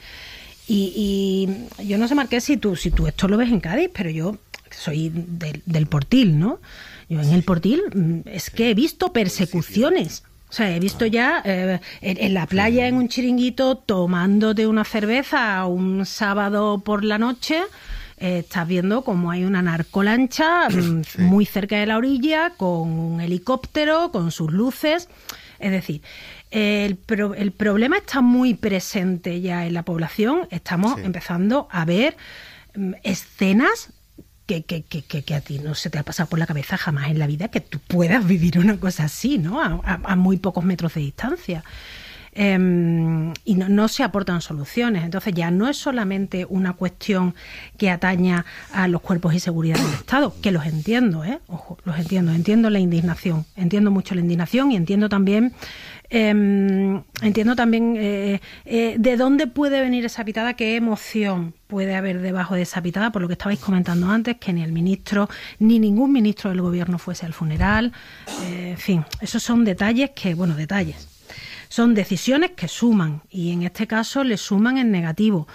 Y, y yo no sé, Marqués, si tú, si tú esto lo ves en Cádiz, pero yo soy del, del Portil, ¿no? Yo en el Portil es que he visto persecuciones. O sea, he visto ya eh, en, en la playa, en un chiringuito, tomándote una cerveza un sábado por la noche. Eh, estás viendo como hay una narcolancha sí. muy cerca de la orilla, con un helicóptero, con sus luces. Es decir, el, pro, el problema está muy presente ya en la población. Estamos sí. empezando a ver um, escenas que, que, que, que, que a ti no se te ha pasado por la cabeza jamás en la vida que tú puedas vivir una cosa así, ¿no? A, a, a muy pocos metros de distancia. Eh, y no, no se aportan soluciones. Entonces ya no es solamente una cuestión que ataña a los cuerpos y seguridad del Estado, que los entiendo, ¿eh? Ojo, los entiendo, entiendo la indignación, entiendo mucho la indignación y entiendo también eh, entiendo también eh, eh, de dónde puede venir esa pitada, qué emoción puede haber debajo de esa pitada, por lo que estabais comentando antes, que ni el ministro ni ningún ministro del gobierno fuese al funeral, eh, en fin, esos son detalles que, bueno, detalles son decisiones que suman y en este caso le suman en negativo.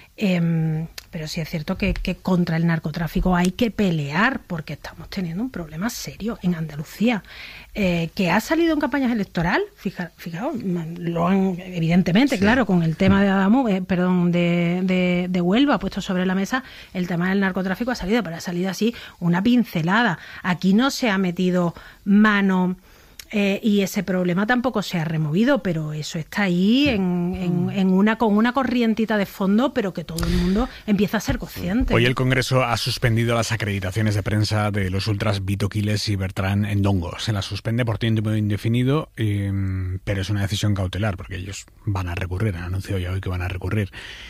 Eh, pero sí es cierto que, que contra el narcotráfico hay que pelear porque estamos teniendo un problema serio en Andalucía, eh, que ha salido en campañas electorales. Fija, fijaos, lo han evidentemente, sí. claro, con el tema de Adamo, eh, perdón, de, de, de Huelva puesto sobre la mesa, el tema del narcotráfico ha salido, pero ha salido así una pincelada. Aquí no se ha metido mano. Eh, y ese problema tampoco se ha removido, pero eso está ahí en, en, en una con una corrientita de fondo, pero que todo el mundo empieza a ser consciente. Hoy el Congreso ha suspendido las acreditaciones de prensa de los ultras Vito Quiles y Bertrán Endongo. Se las suspende por tiempo indefinido, eh, pero es una decisión cautelar, porque ellos van a recurrir, han anunciado ya hoy que van a recurrir.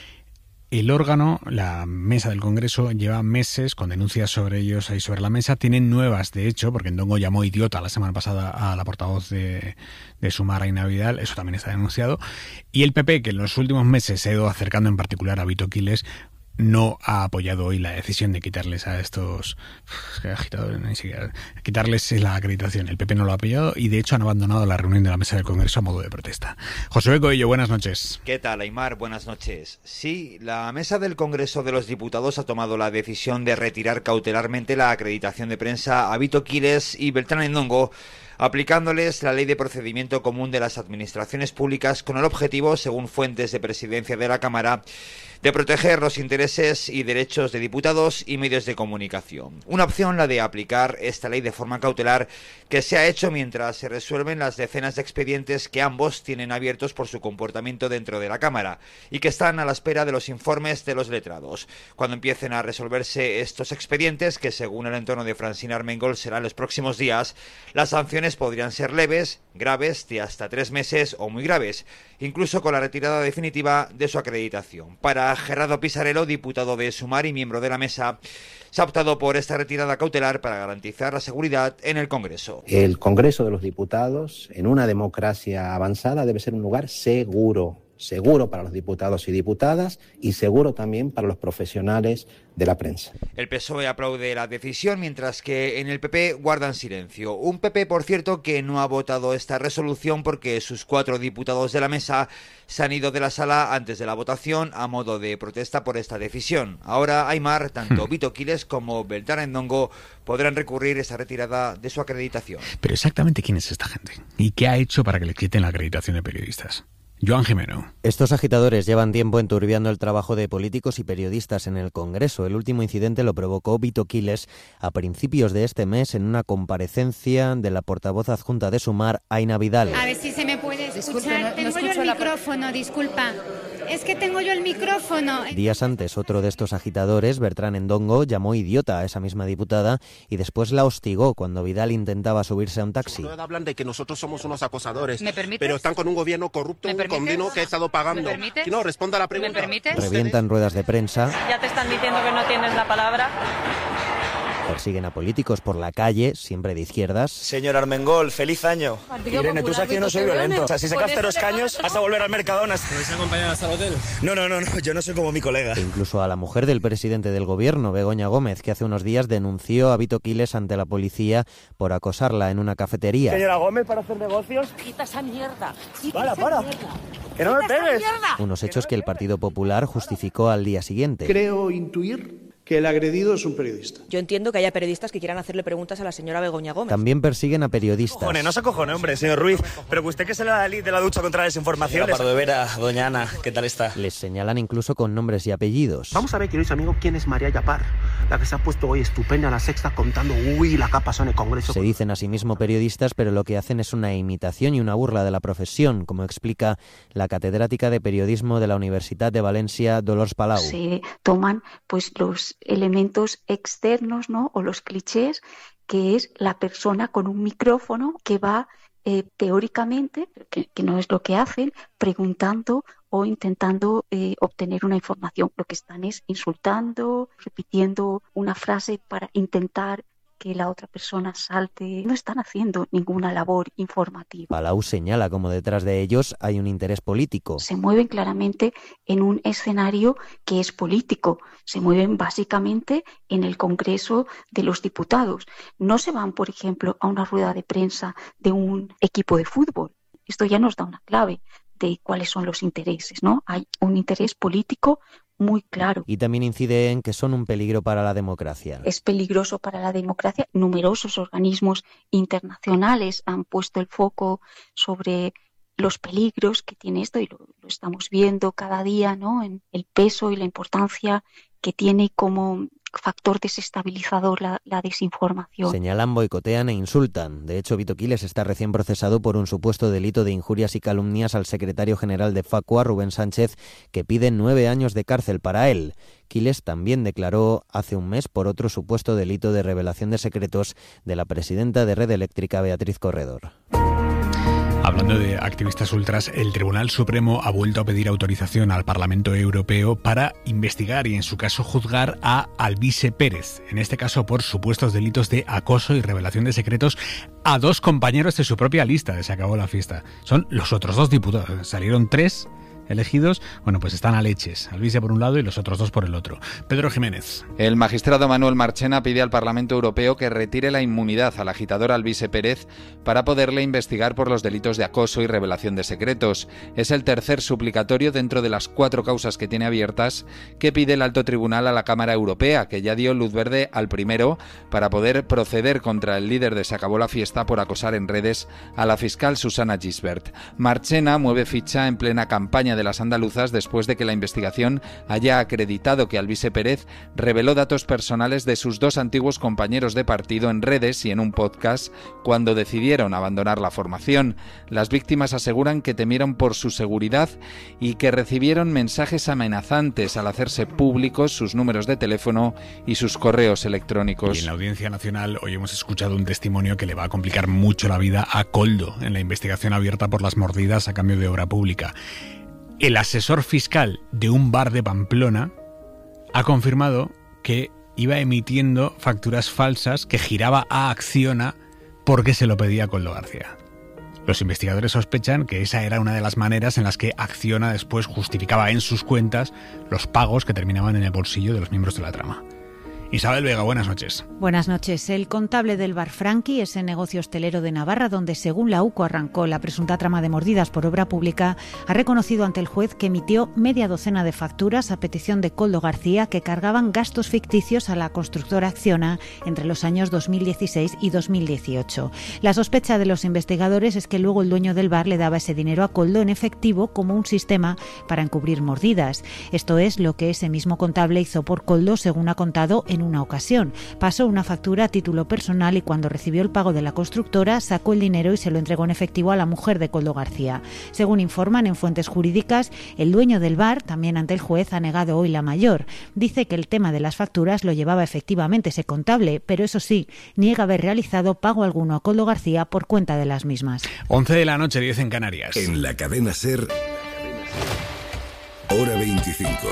El órgano, la mesa del Congreso, lleva meses con denuncias sobre ellos ahí sobre la mesa. Tienen nuevas, de hecho, porque Endongo llamó idiota la semana pasada a la portavoz de, de Sumar, Aina Vidal. Eso también está denunciado. Y el P P, que en los últimos meses se ha ido acercando en particular a Vito Quiles, no ha apoyado hoy la decisión de quitarles a estos agitadores, ni siquiera quitarles la acreditación. El P P no lo ha apoyado y de hecho han abandonado la reunión de la mesa del Congreso a modo de protesta. Josué Coello, buenas noches. ¿Qué tal, Aimar? Buenas noches. Sí, la mesa del Congreso de los Diputados ha tomado la decisión de retirar cautelarmente la acreditación de prensa a Vito Quiles y Bertrán Endongo, aplicándoles la Ley de Procedimiento Común de las Administraciones Públicas con el objetivo, según fuentes de presidencia de la Cámara, de proteger los intereses y derechos de diputados y medios de comunicación. Una opción, la de aplicar esta ley de forma cautelar, que se ha hecho mientras se resuelven las decenas de expedientes que ambos tienen abiertos por su comportamiento dentro de la Cámara y que están a la espera de los informes de los letrados. Cuando empiecen a resolverse estos expedientes, que según el entorno de Francina Armengol será en los próximos días, las sanciones podrían ser leves, graves, de hasta tres meses o muy graves, incluso con la retirada definitiva de su acreditación. Para Gerardo Pisarello, diputado de Sumar y miembro de la mesa, se ha optado por esta retirada cautelar para garantizar la seguridad en el Congreso. El Congreso de los Diputados, en una democracia avanzada, debe ser un lugar seguro. Seguro para los diputados y diputadas y seguro también para los profesionales de la prensa. El P S O E aplaude la decisión, mientras que en el P P guardan silencio. Un P P, por cierto, que no ha votado esta resolución porque sus cuatro diputados de la mesa se han ido de la sala antes de la votación a modo de protesta por esta decisión. Ahora, Aimar, tanto Vito Quiles como Bertrán Endongo podrán recurrir esa retirada de su acreditación. Pero exactamente quién es esta gente y qué ha hecho para que le quiten la acreditación de periodistas. Joan Jimeno. Estos agitadores llevan tiempo enturbiando el trabajo de políticos y periodistas en el Congreso. El último incidente lo provocó Vito Quiles a principios de este mes en una comparecencia de la portavoz adjunta de Sumar, Aina Vidal. A ver si se me puede escuchar. Disculpe, no, no Tengo yo el micrófono, disculpa. es que tengo yo el micrófono. Días antes, otro de estos agitadores, Bertrán Endongo, llamó idiota a esa misma diputada y después la hostigó cuando Vidal intentaba subirse a un taxi. Hablan de que nosotros somos unos acosadores, ¿Me permites? pero están con un gobierno corrupto, un comino que ha estado pagando. ¿Me permites? No, responda a la pregunta. ¿Me permites? Revientan ruedas de prensa. Ya te están diciendo que no tienes la palabra. Persiguen a políticos por la calle, siempre de izquierdas. Señor Armengol, feliz año. Irene, tú sabes que yo no soy violento. O sea, si sacaste los caños, vas a volver al Mercadona. ¿Me vais a acompañar hasta el hotel? No, no, no, no, yo no soy como mi colega. E incluso a la mujer del presidente del gobierno, Begoña Gómez, que hace unos días denunció a Vito Quiles ante la policía por acosarla en una cafetería. Señora Gómez, para hacer negocios. Quita esa mierda. Quita Para, esa para. mierda. Que no me pegues. Unos hechos que el Partido Popular justificó al día siguiente. Creo intuir que el agredido es un periodista. Yo entiendo que haya periodistas que quieran hacerle preguntas a la señora Begoña Gómez. También persiguen a periodistas. Cojones, no se acojone, hombre, señor Ruiz. Pero que usted que se la de la ducha contra la desinformación. Pardo de Vera, doña Ana, ¿qué tal está? Les señalan incluso con nombres y apellidos. Vamos a ver, queridos amigos, quién es María Yapar, la que se ha puesto hoy estupenda a la Sexta contando, uy, la que ha pasado en el Congreso. Se dicen a sí mismo periodistas, pero lo que hacen es una imitación y una burla de la profesión, como explica la catedrática de periodismo de la Universidad de Valencia, Dolors Palau. Se toman pues los elementos externos, ¿no? O los clichés, que es la persona con un micrófono que va eh, teóricamente, que, que no es lo que hacen, preguntando o intentando eh, obtener una información. Lo que están es insultando, repitiendo una frase para intentar que la otra persona salte. No están haciendo ninguna labor informativa. Palau señala como detrás de ellos hay un interés político. Se mueven claramente en un escenario que es político. Se mueven básicamente en el Congreso de los Diputados. No se van, por ejemplo, a una rueda de prensa de un equipo de fútbol. Esto ya nos da una clave de cuáles son los intereses, ¿no? Hay un interés político muy claro. Y también incide en que son un peligro para la democracia. Es peligroso para la democracia. Numerosos organismos internacionales han puesto el foco sobre los peligros que tiene esto y lo, lo estamos viendo cada día, ¿no? En el peso y la importancia que tiene como factor desestabilizador la, la desinformación. Señalan, boicotean e insultan. De hecho, Vito Quiles está recién procesado por un supuesto delito de injurias y calumnias al secretario general de Facua, Rubén Sánchez, que pide nueve años de cárcel para él. Quiles también declaró hace un mes por otro supuesto delito de revelación de secretos de la presidenta de Red Eléctrica, Beatriz Corredor. Hablando de activistas ultras, el Tribunal Supremo ha vuelto a pedir autorización al Parlamento Europeo para investigar y, en su caso, juzgar a Alvise Pérez, en este caso por supuestos delitos de acoso y revelación de secretos a dos compañeros de su propia lista de Se Acabó la Fiesta. Son los otros dos diputados. Salieron tres elegidos, bueno, pues están a leches. Alvise por un lado y los otros dos por el otro. Pedro Jiménez. El magistrado Manuel Marchena pide al Parlamento Europeo que retire la inmunidad al agitador Alvise Pérez para poderle investigar por los delitos de acoso y revelación de secretos. Es el tercer suplicatorio dentro de las cuatro causas que tiene abiertas que pide el alto tribunal a la Cámara Europea, que ya dio luz verde al primero para poder proceder contra el líder de Se Acabó la Fiesta por acosar en redes a la fiscal Susana Gisbert. Marchena mueve ficha en plena campaña de las andaluzas después de que la investigación haya acreditado que Alvise Pérez reveló datos personales de sus dos antiguos compañeros de partido en redes y en un podcast cuando decidieron abandonar la formación. Las víctimas aseguran que temieron por su seguridad y que recibieron mensajes amenazantes al hacerse públicos sus números de teléfono y sus correos electrónicos. Y en la Audiencia Nacional hoy hemos escuchado un testimonio que le va a complicar mucho la vida a Koldo en la investigación abierta por las mordidas a cambio de obra pública. El asesor fiscal de un bar de Pamplona ha confirmado que iba emitiendo facturas falsas que giraba a Acciona porque se lo pedía Koldo García. Los investigadores sospechan que esa era una de las maneras en las que Acciona después justificaba en sus cuentas los pagos que terminaban en el bolsillo de los miembros de la trama. Isabel Vega, buenas noches. Buenas noches. El contable del bar Franqui, ese negocio hostelero de Navarra, donde según la U C O arrancó la presunta trama de mordidas por obra pública, ha reconocido ante el juez que emitió media docena de facturas a petición de Koldo García que cargaban gastos ficticios a la constructora Acciona entre los años dos mil dieciséis y dos mil dieciocho. La sospecha de los investigadores es que luego el dueño del bar le daba ese dinero a Koldo en efectivo como un sistema para encubrir mordidas. Esto es lo que ese mismo contable hizo por Koldo, según ha contado en en una ocasión. Pasó una factura a título personal y cuando recibió el pago de la constructora sacó el dinero y se lo entregó en efectivo a la mujer de Koldo García. Según informan en fuentes jurídicas, el dueño del bar, también ante el juez, ha negado hoy la mayor. Dice que el tema de las facturas lo llevaba efectivamente ese contable, pero eso sí, niega haber realizado pago alguno a Koldo García por cuenta de las mismas. once de la noche, diez en Canarias. En la cadena SER, hora veinticinco.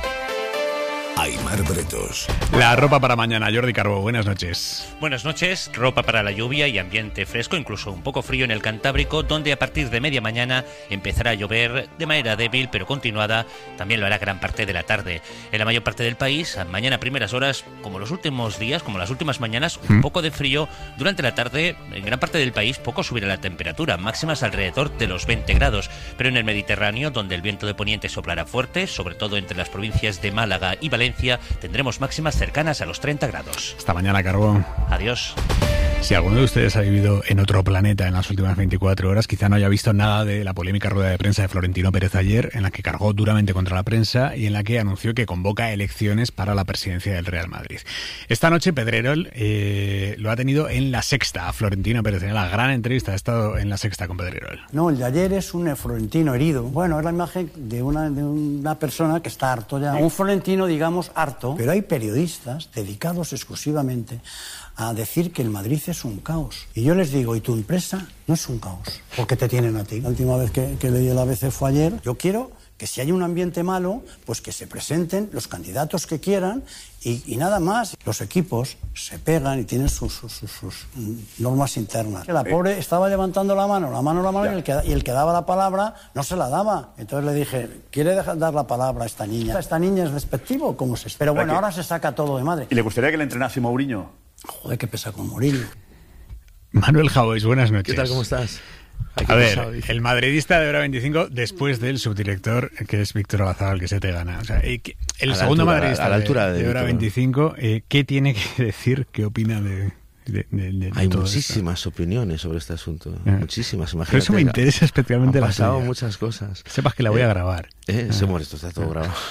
Aimar Bretos. La ropa para mañana, Jordi Carbó, buenas noches. Buenas noches, ropa para la lluvia y ambiente fresco, incluso un poco frío en el Cantábrico, donde a partir de media mañana empezará a llover de manera débil pero continuada, también lo hará gran parte de la tarde. En la mayor parte del país, mañana a primeras horas, como los últimos días, como las últimas mañanas, un ¿Mm? poco de frío. Durante la tarde, en gran parte del país, poco subirá la temperatura, máximas alrededor de los veinte grados, pero en el Mediterráneo, donde el viento de poniente soplará fuerte, sobre todo entre las provincias de Málaga y Valencia, tendremos máximas cercanas a los treinta grados. Hasta mañana, Carbón. Adiós. Si alguno de ustedes ha vivido en otro planeta en las últimas veinticuatro horas, quizá no haya visto nada de la polémica rueda de prensa de Florentino Pérez ayer, en la que cargó duramente contra la prensa y en la que anunció que convoca elecciones para la presidencia del Real Madrid. Esta noche Pedrerol eh, lo ha tenido en La Sexta, a Florentino Pérez. En la gran entrevista ha estado en La Sexta con Pedrerol. No, el de ayer es un Florentino herido. Bueno, es la imagen de una, de una persona que está harto ya. Un Florentino, digamos, harto. Pero hay periodistas dedicados exclusivamente a decir que el Madrid es un caos. Y yo les digo, ¿y tu empresa no es un caos? ¿Por qué te tienen a ti? La última vez que, que leí el A B C fue ayer. Yo quiero que si hay un ambiente malo, pues que se presenten los candidatos que quieran y, y nada más. Los equipos se pegan y tienen sus, sus, sus, sus normas internas. La pobre estaba levantando la mano, la mano, la mano, y el, que, y el que daba la palabra no se la daba. Entonces le dije, ¿quiere dejar, dar la palabra a esta niña? ¿Esta niña es despectivo? ¿Cómo se? Pero bueno, ahora se saca todo de madre. ¿Y le gustaría que le entrenase Mourinho? Joder, qué pesa con Mourinho. Manuel Jauis, buenas noches. ¿Qué tal? ¿Cómo estás? A ver, pasado, el madridista de hora veinticinco después del subdirector, que es Víctor Abazal, que se te gana. O sea, el segundo altura, madridista a la altura de, de hora veinticinco, eh, ¿qué tiene que decir? ¿Qué opina de...? De, de, de Hay todo muchísimas esto. opiniones sobre este asunto, eh. muchísimas. Imagínate, Pero eso me interesa especialmente. Han la pasado tuya. muchas cosas. Sepas que la voy eh, a grabar. Eh, ah. Se muere, esto está todo ah. grabado.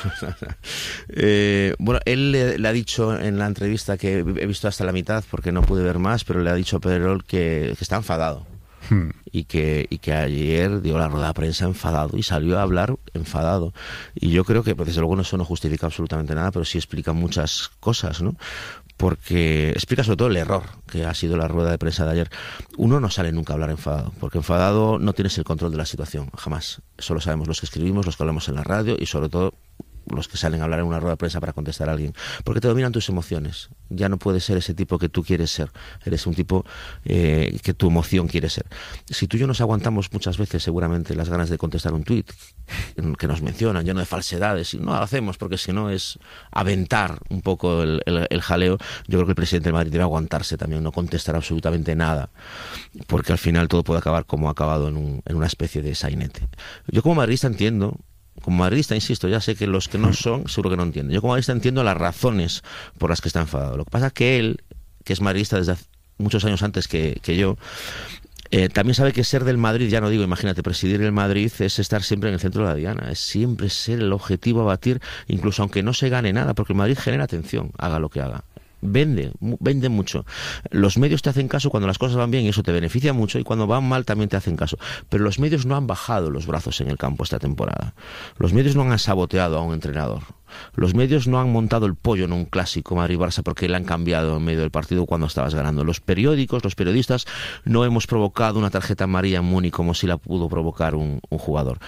eh, bueno, él le, le ha dicho en la entrevista, que he visto hasta la mitad porque no pude ver más, pero le ha dicho a Pedrerol que, que está enfadado. Hmm. Y, que, y que ayer dio la rueda de prensa enfadado y salió a hablar enfadado. Y yo creo que, pues, desde luego, eso no justifica absolutamente nada, pero sí explica muchas cosas, ¿no? Porque explica sobre todo el error que ha sido la rueda de prensa de ayer. Uno no sale nunca a hablar enfadado, porque enfadado no tienes el control de la situación, jamás. Eso lo sabemos los que escribimos, los que hablamos en la radio y sobre todo los que salen a hablar en una rueda de prensa para contestar a alguien, porque te dominan tus emociones. Ya no puedes ser ese tipo que tú quieres ser, eres un tipo eh, que tu emoción quiere ser. Si tú y yo nos aguantamos muchas veces seguramente las ganas de contestar un tuit que nos mencionan, lleno de falsedades, y no lo hacemos porque si no es aventar un poco el, el, el jaleo. Yo creo que el presidente del Madrid debe aguantarse también, no contestar absolutamente nada, porque al final todo puede acabar como ha acabado en, un, en una especie de sainete. Yo como madridista entiendo, como madridista, insisto, ya sé que los que no son, seguro que no entienden. Yo como madridista entiendo las razones por las que está enfadado. Lo que pasa es que él, que es madridista desde muchos años antes que, que yo, eh, también sabe que ser del Madrid, ya no digo, imagínate, presidir el Madrid es estar siempre en el centro de la diana, es siempre ser el objetivo a batir, incluso aunque no se gane nada, porque el Madrid genera atención, haga lo que haga. Vende, vende mucho. Los medios te hacen caso cuando las cosas van bien y eso te beneficia mucho, y cuando van mal también te hacen caso. Pero los medios no han bajado los brazos en el campo esta temporada. Los medios no han saboteado a un entrenador. Los medios no han montado el pollo en un clásico Madrid-Barça porque le han cambiado en medio del partido cuando estabas ganando. Los periódicos, los periodistas, no hemos provocado una tarjeta amarilla en Múnich como si la pudo provocar un, un jugador.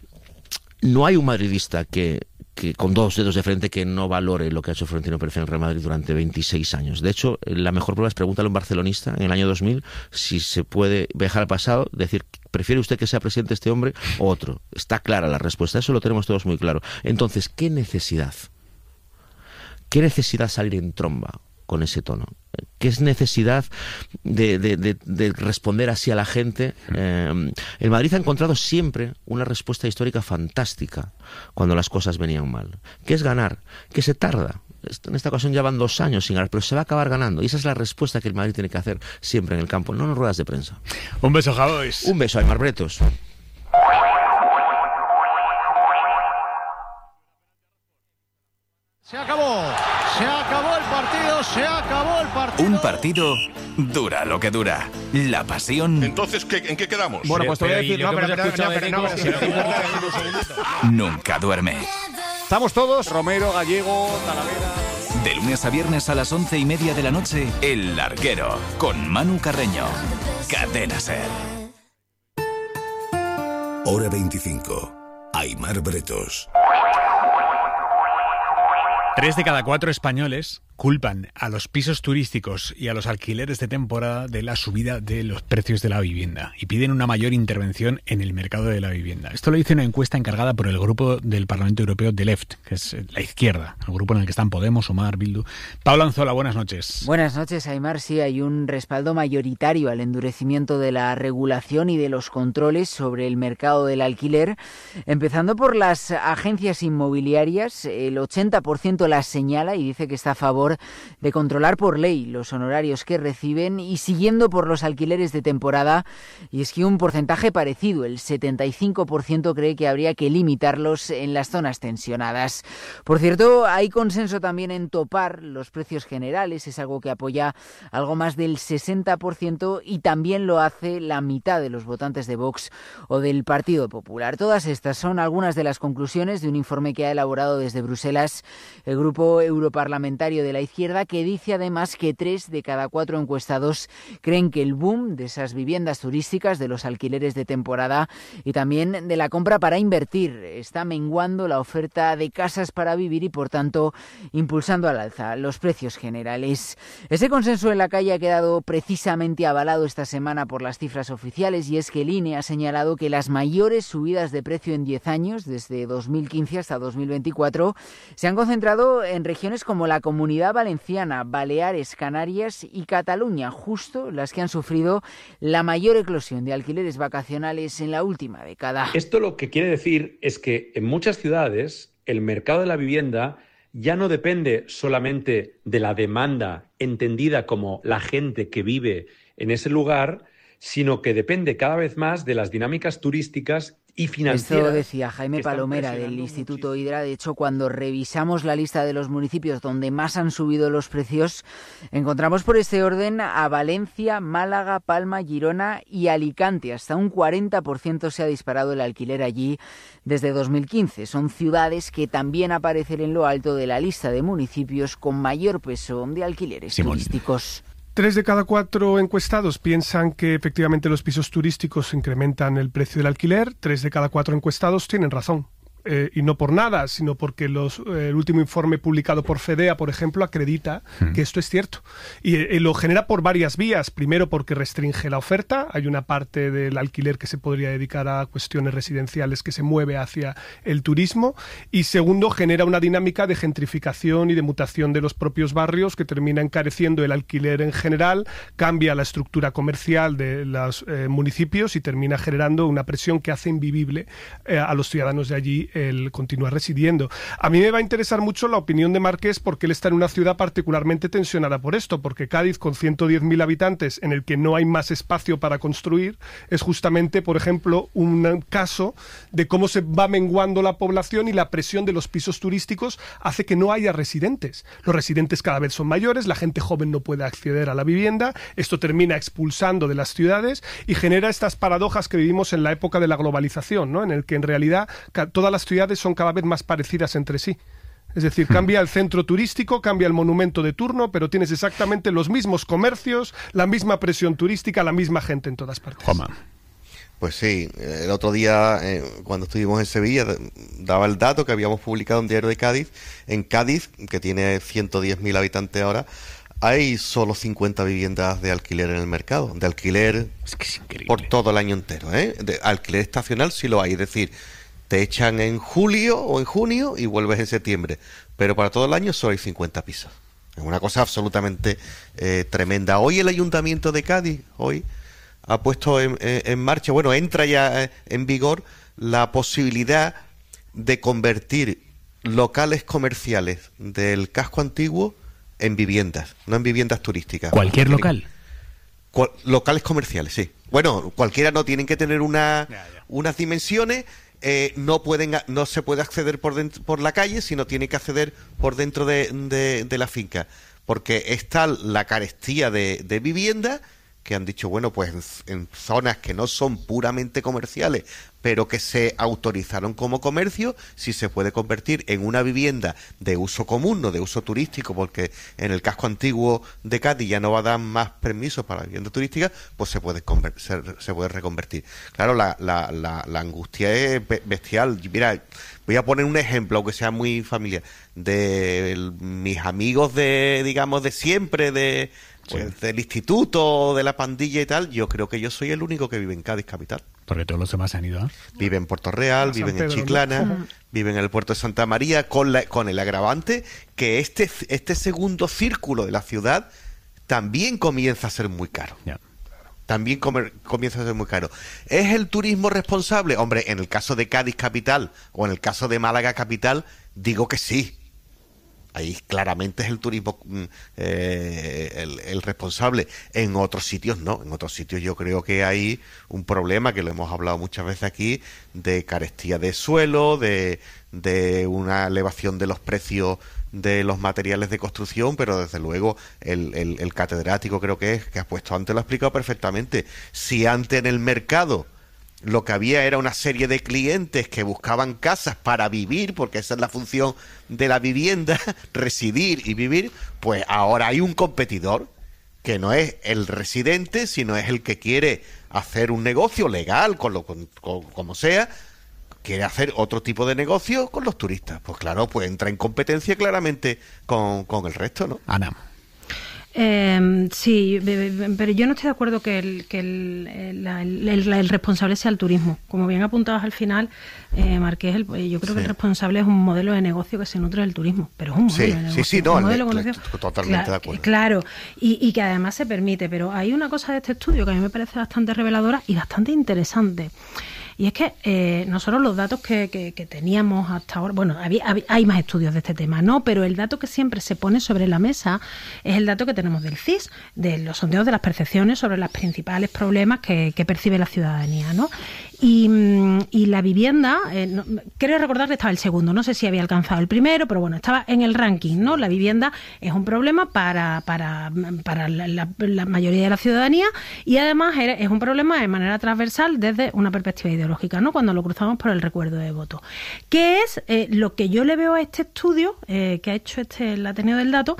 No hay un madridista que que con dos dedos de frente que no valore lo que ha hecho Florentino Pérez en el Real Madrid durante veintiséis años. De hecho, la mejor prueba es pregúntale a un barcelonista en el año dos mil si se puede viajar al pasado, decir, ¿prefiere usted que sea presidente este hombre o otro? Está clara la respuesta, eso lo tenemos todos muy claro. Entonces, ¿qué necesidad? ¿Qué necesidad salir en tromba con ese tono? ¿Qué es necesidad de, de, de, de responder así a la gente? Eh, el Madrid ha encontrado siempre una respuesta histórica fantástica cuando las cosas venían mal. ¿Qué es ganar? Que se tarda. En esta ocasión ya van dos años sin ganar, pero se va a acabar ganando. Y esa es la respuesta que el Madrid tiene que hacer siempre en el campo, no en ruedas de prensa. Un beso, Javois. Un beso, Aimar Bretos. Se acabó, se acabó el partido. Un partido dura lo que dura. La pasión... Entonces, ¿qué, ¿en qué quedamos? Bueno, pues te voy a decir... No, pero, pero, no, pero, no, pero, nunca duerme. Estamos todos, Romero, Gallego, Talavera... De lunes a viernes a las once y media de la noche, El Larguero, con Manu Carreño. Cadena SER. Hora veinticinco. Aimar Bretos. Tres de cada cuatro españoles culpan a los pisos turísticos y a los alquileres de temporada de la subida de los precios de la vivienda y piden una mayor intervención en el mercado de la vivienda. Esto lo dice una encuesta encargada por el grupo del Parlamento Europeo de Left, que es la izquierda, el grupo en el que están Podemos, Sumar, Bildu. Pablo Anzola, buenas noches. Buenas noches, Aimar. Sí, hay un respaldo mayoritario al endurecimiento de la regulación y de los controles sobre el mercado del alquiler, empezando por las agencias inmobiliarias. El ochenta por ciento las señala y dice que está a favor de controlar por ley los honorarios que reciben, y siguiendo por los alquileres de temporada, y es que un porcentaje parecido, el setenta y cinco por ciento, cree que habría que limitarlos en las zonas tensionadas. Por cierto, hay consenso también en topar los precios generales, es algo que apoya algo más del sesenta por ciento, y también lo hace la mitad de los votantes de Vox o del Partido Popular. Todas estas son algunas de las conclusiones de un informe que ha elaborado desde Bruselas el grupo europarlamentario de la izquierda, que dice además que tres de cada cuatro encuestados creen que el boom de esas viviendas turísticas, de los alquileres de temporada y también de la compra para invertir, está menguando la oferta de casas para vivir y, por tanto, impulsando al alza los precios generales. Ese consenso en la calle ha quedado precisamente avalado esta semana por las cifras oficiales, y es que el I N E ha señalado que las mayores subidas de precio en diez años, desde dos mil quince hasta dos mil veinticuatro, se han concentrado en regiones como la Comunidad Valenciana, Baleares, Canarias y Cataluña, justo las que han sufrido la mayor eclosión de alquileres vacacionales en la última década. Esto lo que quiere decir es que en muchas ciudades el mercado de la vivienda ya no depende solamente de la demanda entendida como la gente que vive en ese lugar, sino que depende cada vez más de las dinámicas turísticas y financieras. Esto decía Jaime Palomera del Instituto muchísimo. Hidra. De hecho, cuando revisamos la lista de los municipios donde más han subido los precios, encontramos por este orden a Valencia, Málaga, Palma, Girona y Alicante. Hasta un cuarenta por ciento se ha disparado el alquiler allí desde dos mil quince. Son ciudades que también aparecen en lo alto de la lista de municipios con mayor peso de alquileres Simón. turísticos. Tres de cada cuatro encuestados piensan que efectivamente los pisos turísticos incrementan el precio del alquiler. Tres de cada cuatro encuestados tienen razón. Eh, y no por nada, sino porque los, eh, el último informe publicado por FEDEA, por ejemplo, acredita mm. que esto es cierto. Y eh, lo genera por varias vías. Primero, porque restringe la oferta. Hay una parte del alquiler que se podría dedicar a cuestiones residenciales que se mueve hacia el turismo. Y segundo, genera una dinámica de gentrificación y de mutación de los propios barrios que termina encareciendo el alquiler en general, cambia la estructura comercial de los eh, municipios y termina generando una presión que hace invivible eh, a los ciudadanos de allí el continuar residiendo. A mí me va a interesar mucho la opinión de Marqués, porque él está en una ciudad particularmente tensionada por esto, porque Cádiz, con ciento diez mil habitantes, en el que no hay más espacio para construir, es justamente, por ejemplo, un caso de cómo se va menguando la población, y la presión de los pisos turísticos hace que no haya residentes. Los residentes cada vez son mayores, la gente joven no puede acceder a la vivienda, esto termina expulsando de las ciudades y genera estas paradojas que vivimos en la época de la globalización, ¿no? En el que en realidad todas las ciudades son cada vez más parecidas entre sí. Es decir, cambia el centro turístico, cambia el monumento de turno, pero tienes exactamente los mismos comercios, la misma presión turística, la misma gente en todas partes. Joma. Pues sí, el otro día, eh, cuando estuvimos en Sevilla, daba el dato que habíamos publicado en Diario de Cádiz. En Cádiz, que tiene ciento diez mil habitantes ahora, hay solo cincuenta viviendas de alquiler en el mercado. De alquiler es que es increíble. Por todo el año entero, ¿eh? De alquiler estacional sí lo hay, es decir, te echan en julio o en junio y vuelves en septiembre, pero para todo el año solo hay cincuenta pisos. Es una cosa absolutamente eh, tremenda. Hoy el Ayuntamiento de Cádiz hoy ha puesto en, en, en marcha, bueno, entra ya en vigor la posibilidad de convertir locales comerciales del casco antiguo en viviendas, no en viviendas turísticas. ¿Cualquier local? Cual, locales comerciales, sí. Bueno, cualquiera, no tienen que tener una, ya, ya. unas dimensiones. Eh, no pueden no se puede acceder por dentro, por la calle, sino tiene que acceder por dentro de, de, de la finca. porque está la carestía de, de vivienda, que han dicho, bueno, pues en, en zonas que no son puramente comerciales, pero que se autorizaron como comercio, si se puede convertir en una vivienda de uso común, no de uso turístico, porque en el casco antiguo de Cádiz ya no va a dar más permisos para vivienda turística, pues se puede conver- se, se puede reconvertir. Claro, la, la, la, la angustia es bestial. Mira, voy a poner un ejemplo, aunque sea muy familiar, de el, mis amigos de, digamos, de siempre, de pues, sí. del instituto, de la pandilla y tal. Yo creo que yo soy el único que vive en Cádiz capital. Porque todos los demás se han ido. ¿eh? Viven en Puerto Real, viven Pedro, en Chiclana, ¿no? Viven en el puerto de Santa María, con, la, con el agravante que este, este segundo círculo de la ciudad también comienza a ser muy caro. Yeah. También comer, comienza a ser muy caro. ¿Es el turismo responsable? Hombre, en el caso de Cádiz capital o en el caso de Málaga capital, digo que sí. Ahí claramente es el turismo eh, el, el responsable. En otros sitios no. En otros sitios yo creo que hay un problema, que lo hemos hablado muchas veces aquí, de carestía de suelo, de, de una elevación de los precios de los materiales de construcción, pero desde luego el, el, el catedrático creo que es, que ha puesto antes, lo ha explicado perfectamente. Si antes en el mercado lo que había era una serie de clientes que buscaban casas para vivir, porque esa es la función de la vivienda, residir y vivir, pues ahora hay un competidor que no es el residente, sino es el que quiere hacer un negocio legal, con lo con, con, como sea, quiere hacer otro tipo de negocio con los turistas. Pues claro, pues entra en competencia claramente con, con el resto, ¿no? Ana. Eh, sí, pero yo no estoy de acuerdo que el, que el, el, el, el responsable sea el turismo. Como bien apuntabas al final, eh, Marqués, el, yo creo sí. que el responsable es un modelo de negocio que se nutre del turismo, pero es un modelo sí, de negocio. Sí, sí, no, un modelo le, de le, totalmente claro, de acuerdo. Claro, y, y que además se permite, pero hay una cosa de este estudio que a mí me parece bastante reveladora y bastante interesante. Y es que eh, nosotros los datos que, que, que teníamos hasta ahora, bueno, había, había, hay más estudios de este tema, ¿no? Pero el dato que siempre se pone sobre la mesa es el dato que tenemos del C I S, de los sondeos de las percepciones sobre los principales problemas que, que percibe la ciudadanía, ¿no? Y, y la vivienda, eh, no, creo recordar que estaba el segundo, no sé si había alcanzado el primero, pero bueno, estaba en el ranking, ¿no? La vivienda es un problema para, para, para la, la, la mayoría de la ciudadanía y además es un problema de manera transversal desde una perspectiva ideológica, ¿no? Cuando lo cruzamos por el recuerdo de voto. ¿Qué es eh, lo que yo le veo a este estudio eh, que ha hecho este el Ateneo del Dato?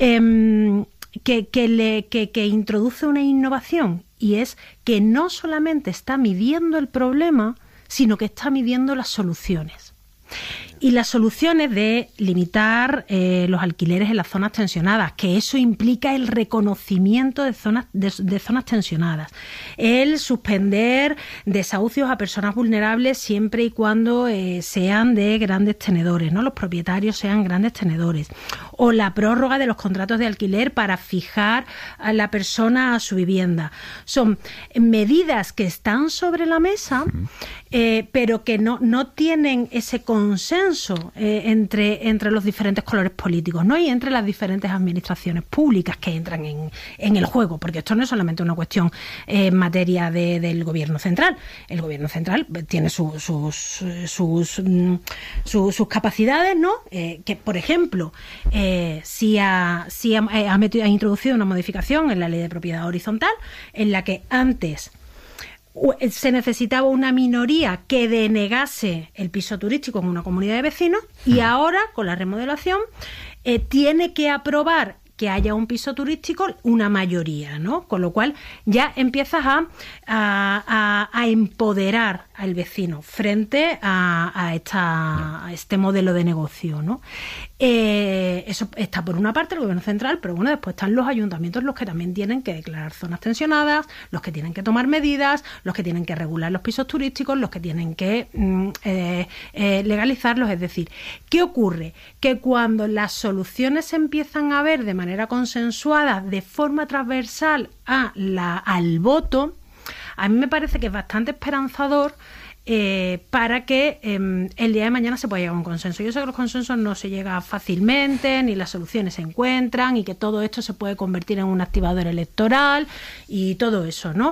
Eh, que, que, le, que, que introduce una innovación, y es que no solamente está midiendo el problema, sino que está midiendo las soluciones. Y las soluciones de limitar eh, los alquileres en las zonas tensionadas, que eso implica el reconocimiento de zonas de, de zonas tensionadas, el suspender desahucios a personas vulnerables siempre y cuando eh, sean de grandes tenedores, ¿no? Los propietarios sean grandes tenedores, o la prórroga de los contratos de alquiler para fijar a la persona a su vivienda. Son medidas que están sobre la mesa, eh, pero que no, no tienen ese consenso Eh, entre, entre los diferentes colores políticos, ¿no? Y entre las diferentes administraciones públicas que entran en, en el juego, porque esto no es solamente una cuestión eh, en materia de, del gobierno central. El gobierno central tiene su, sus, sus, sus, sus capacidades, ¿no? Eh, que, por ejemplo, eh, si, ha, si ha, ha, metido, ha introducido una modificación en la ley de propiedad horizontal, en la que antes se necesitaba una minoría que denegase el piso turístico en una comunidad de vecinos, y ahora, con la remodelación, eh, tiene que aprobar que haya un piso turístico una mayoría, ¿no? Con lo cual ya empiezas a, a, a empoderar al vecino frente a, a, esta, a este modelo de negocio, ¿no? Eh, eso está por una parte el gobierno central, pero bueno, después están los ayuntamientos, los que también tienen que declarar zonas tensionadas, los que tienen que tomar medidas, los que tienen que regular los pisos turísticos, los que tienen que mm, eh, eh, legalizarlos. Es decir, ¿qué ocurre? Que cuando las soluciones se empiezan a ver de manera consensuada, de forma transversal a la, al voto, a mí me parece que es bastante esperanzador Eh, para que eh, el día de mañana se pueda llegar a un consenso. Yo sé que los consensos no se llega fácilmente, ni las soluciones se encuentran, y que todo esto se puede convertir en un activador electoral y todo eso, ¿no?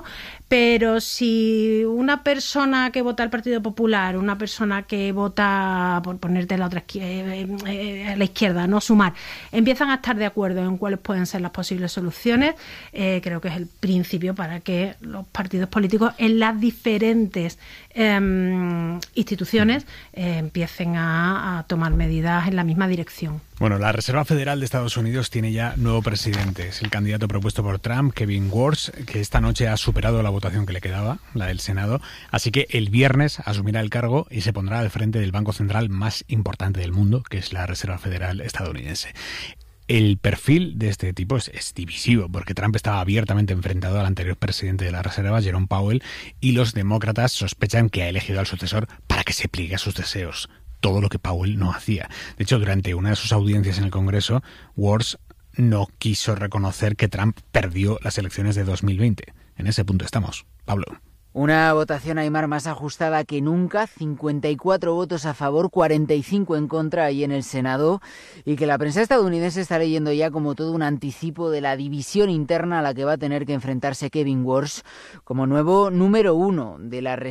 Pero si una persona que vota al Partido Popular, una persona que vota, por ponerte la otra eh, eh, a la izquierda, no Sumar, empiezan a estar de acuerdo en cuáles pueden ser las posibles soluciones, eh, creo que es el principio para que los partidos políticos en las diferentes eh, instituciones eh, empiecen a, a tomar medidas en la misma dirección. Bueno, la Reserva Federal de Estados Unidos tiene ya nuevo presidente. Es el candidato propuesto por Trump, Kevin Warsh, que esta noche ha superado la votación que le quedaba, la del Senado. Así que el viernes asumirá el cargo y se pondrá al frente del banco central más importante del mundo, que es la Reserva Federal estadounidense. El perfil de este tipo es, es divisivo, porque Trump estaba abiertamente enfrentado al anterior presidente de la Reserva, Jerome Powell, y los demócratas sospechan que ha elegido al sucesor para que se pliegue a sus deseos. Todo lo que Powell no hacía. De hecho, durante una de sus audiencias en el Congreso, Warsh no quiso reconocer que Trump perdió las elecciones de dos mil veinte. En ese punto estamos. Pablo. Una votación, Aimar, más ajustada que nunca, cincuenta y cuatro votos a favor, cuarenta y cinco en contra ahí en el Senado, y que la prensa estadounidense está leyendo ya como todo un anticipo de la división interna a la que va a tener que enfrentarse Kevin Warsh como nuevo número uno de la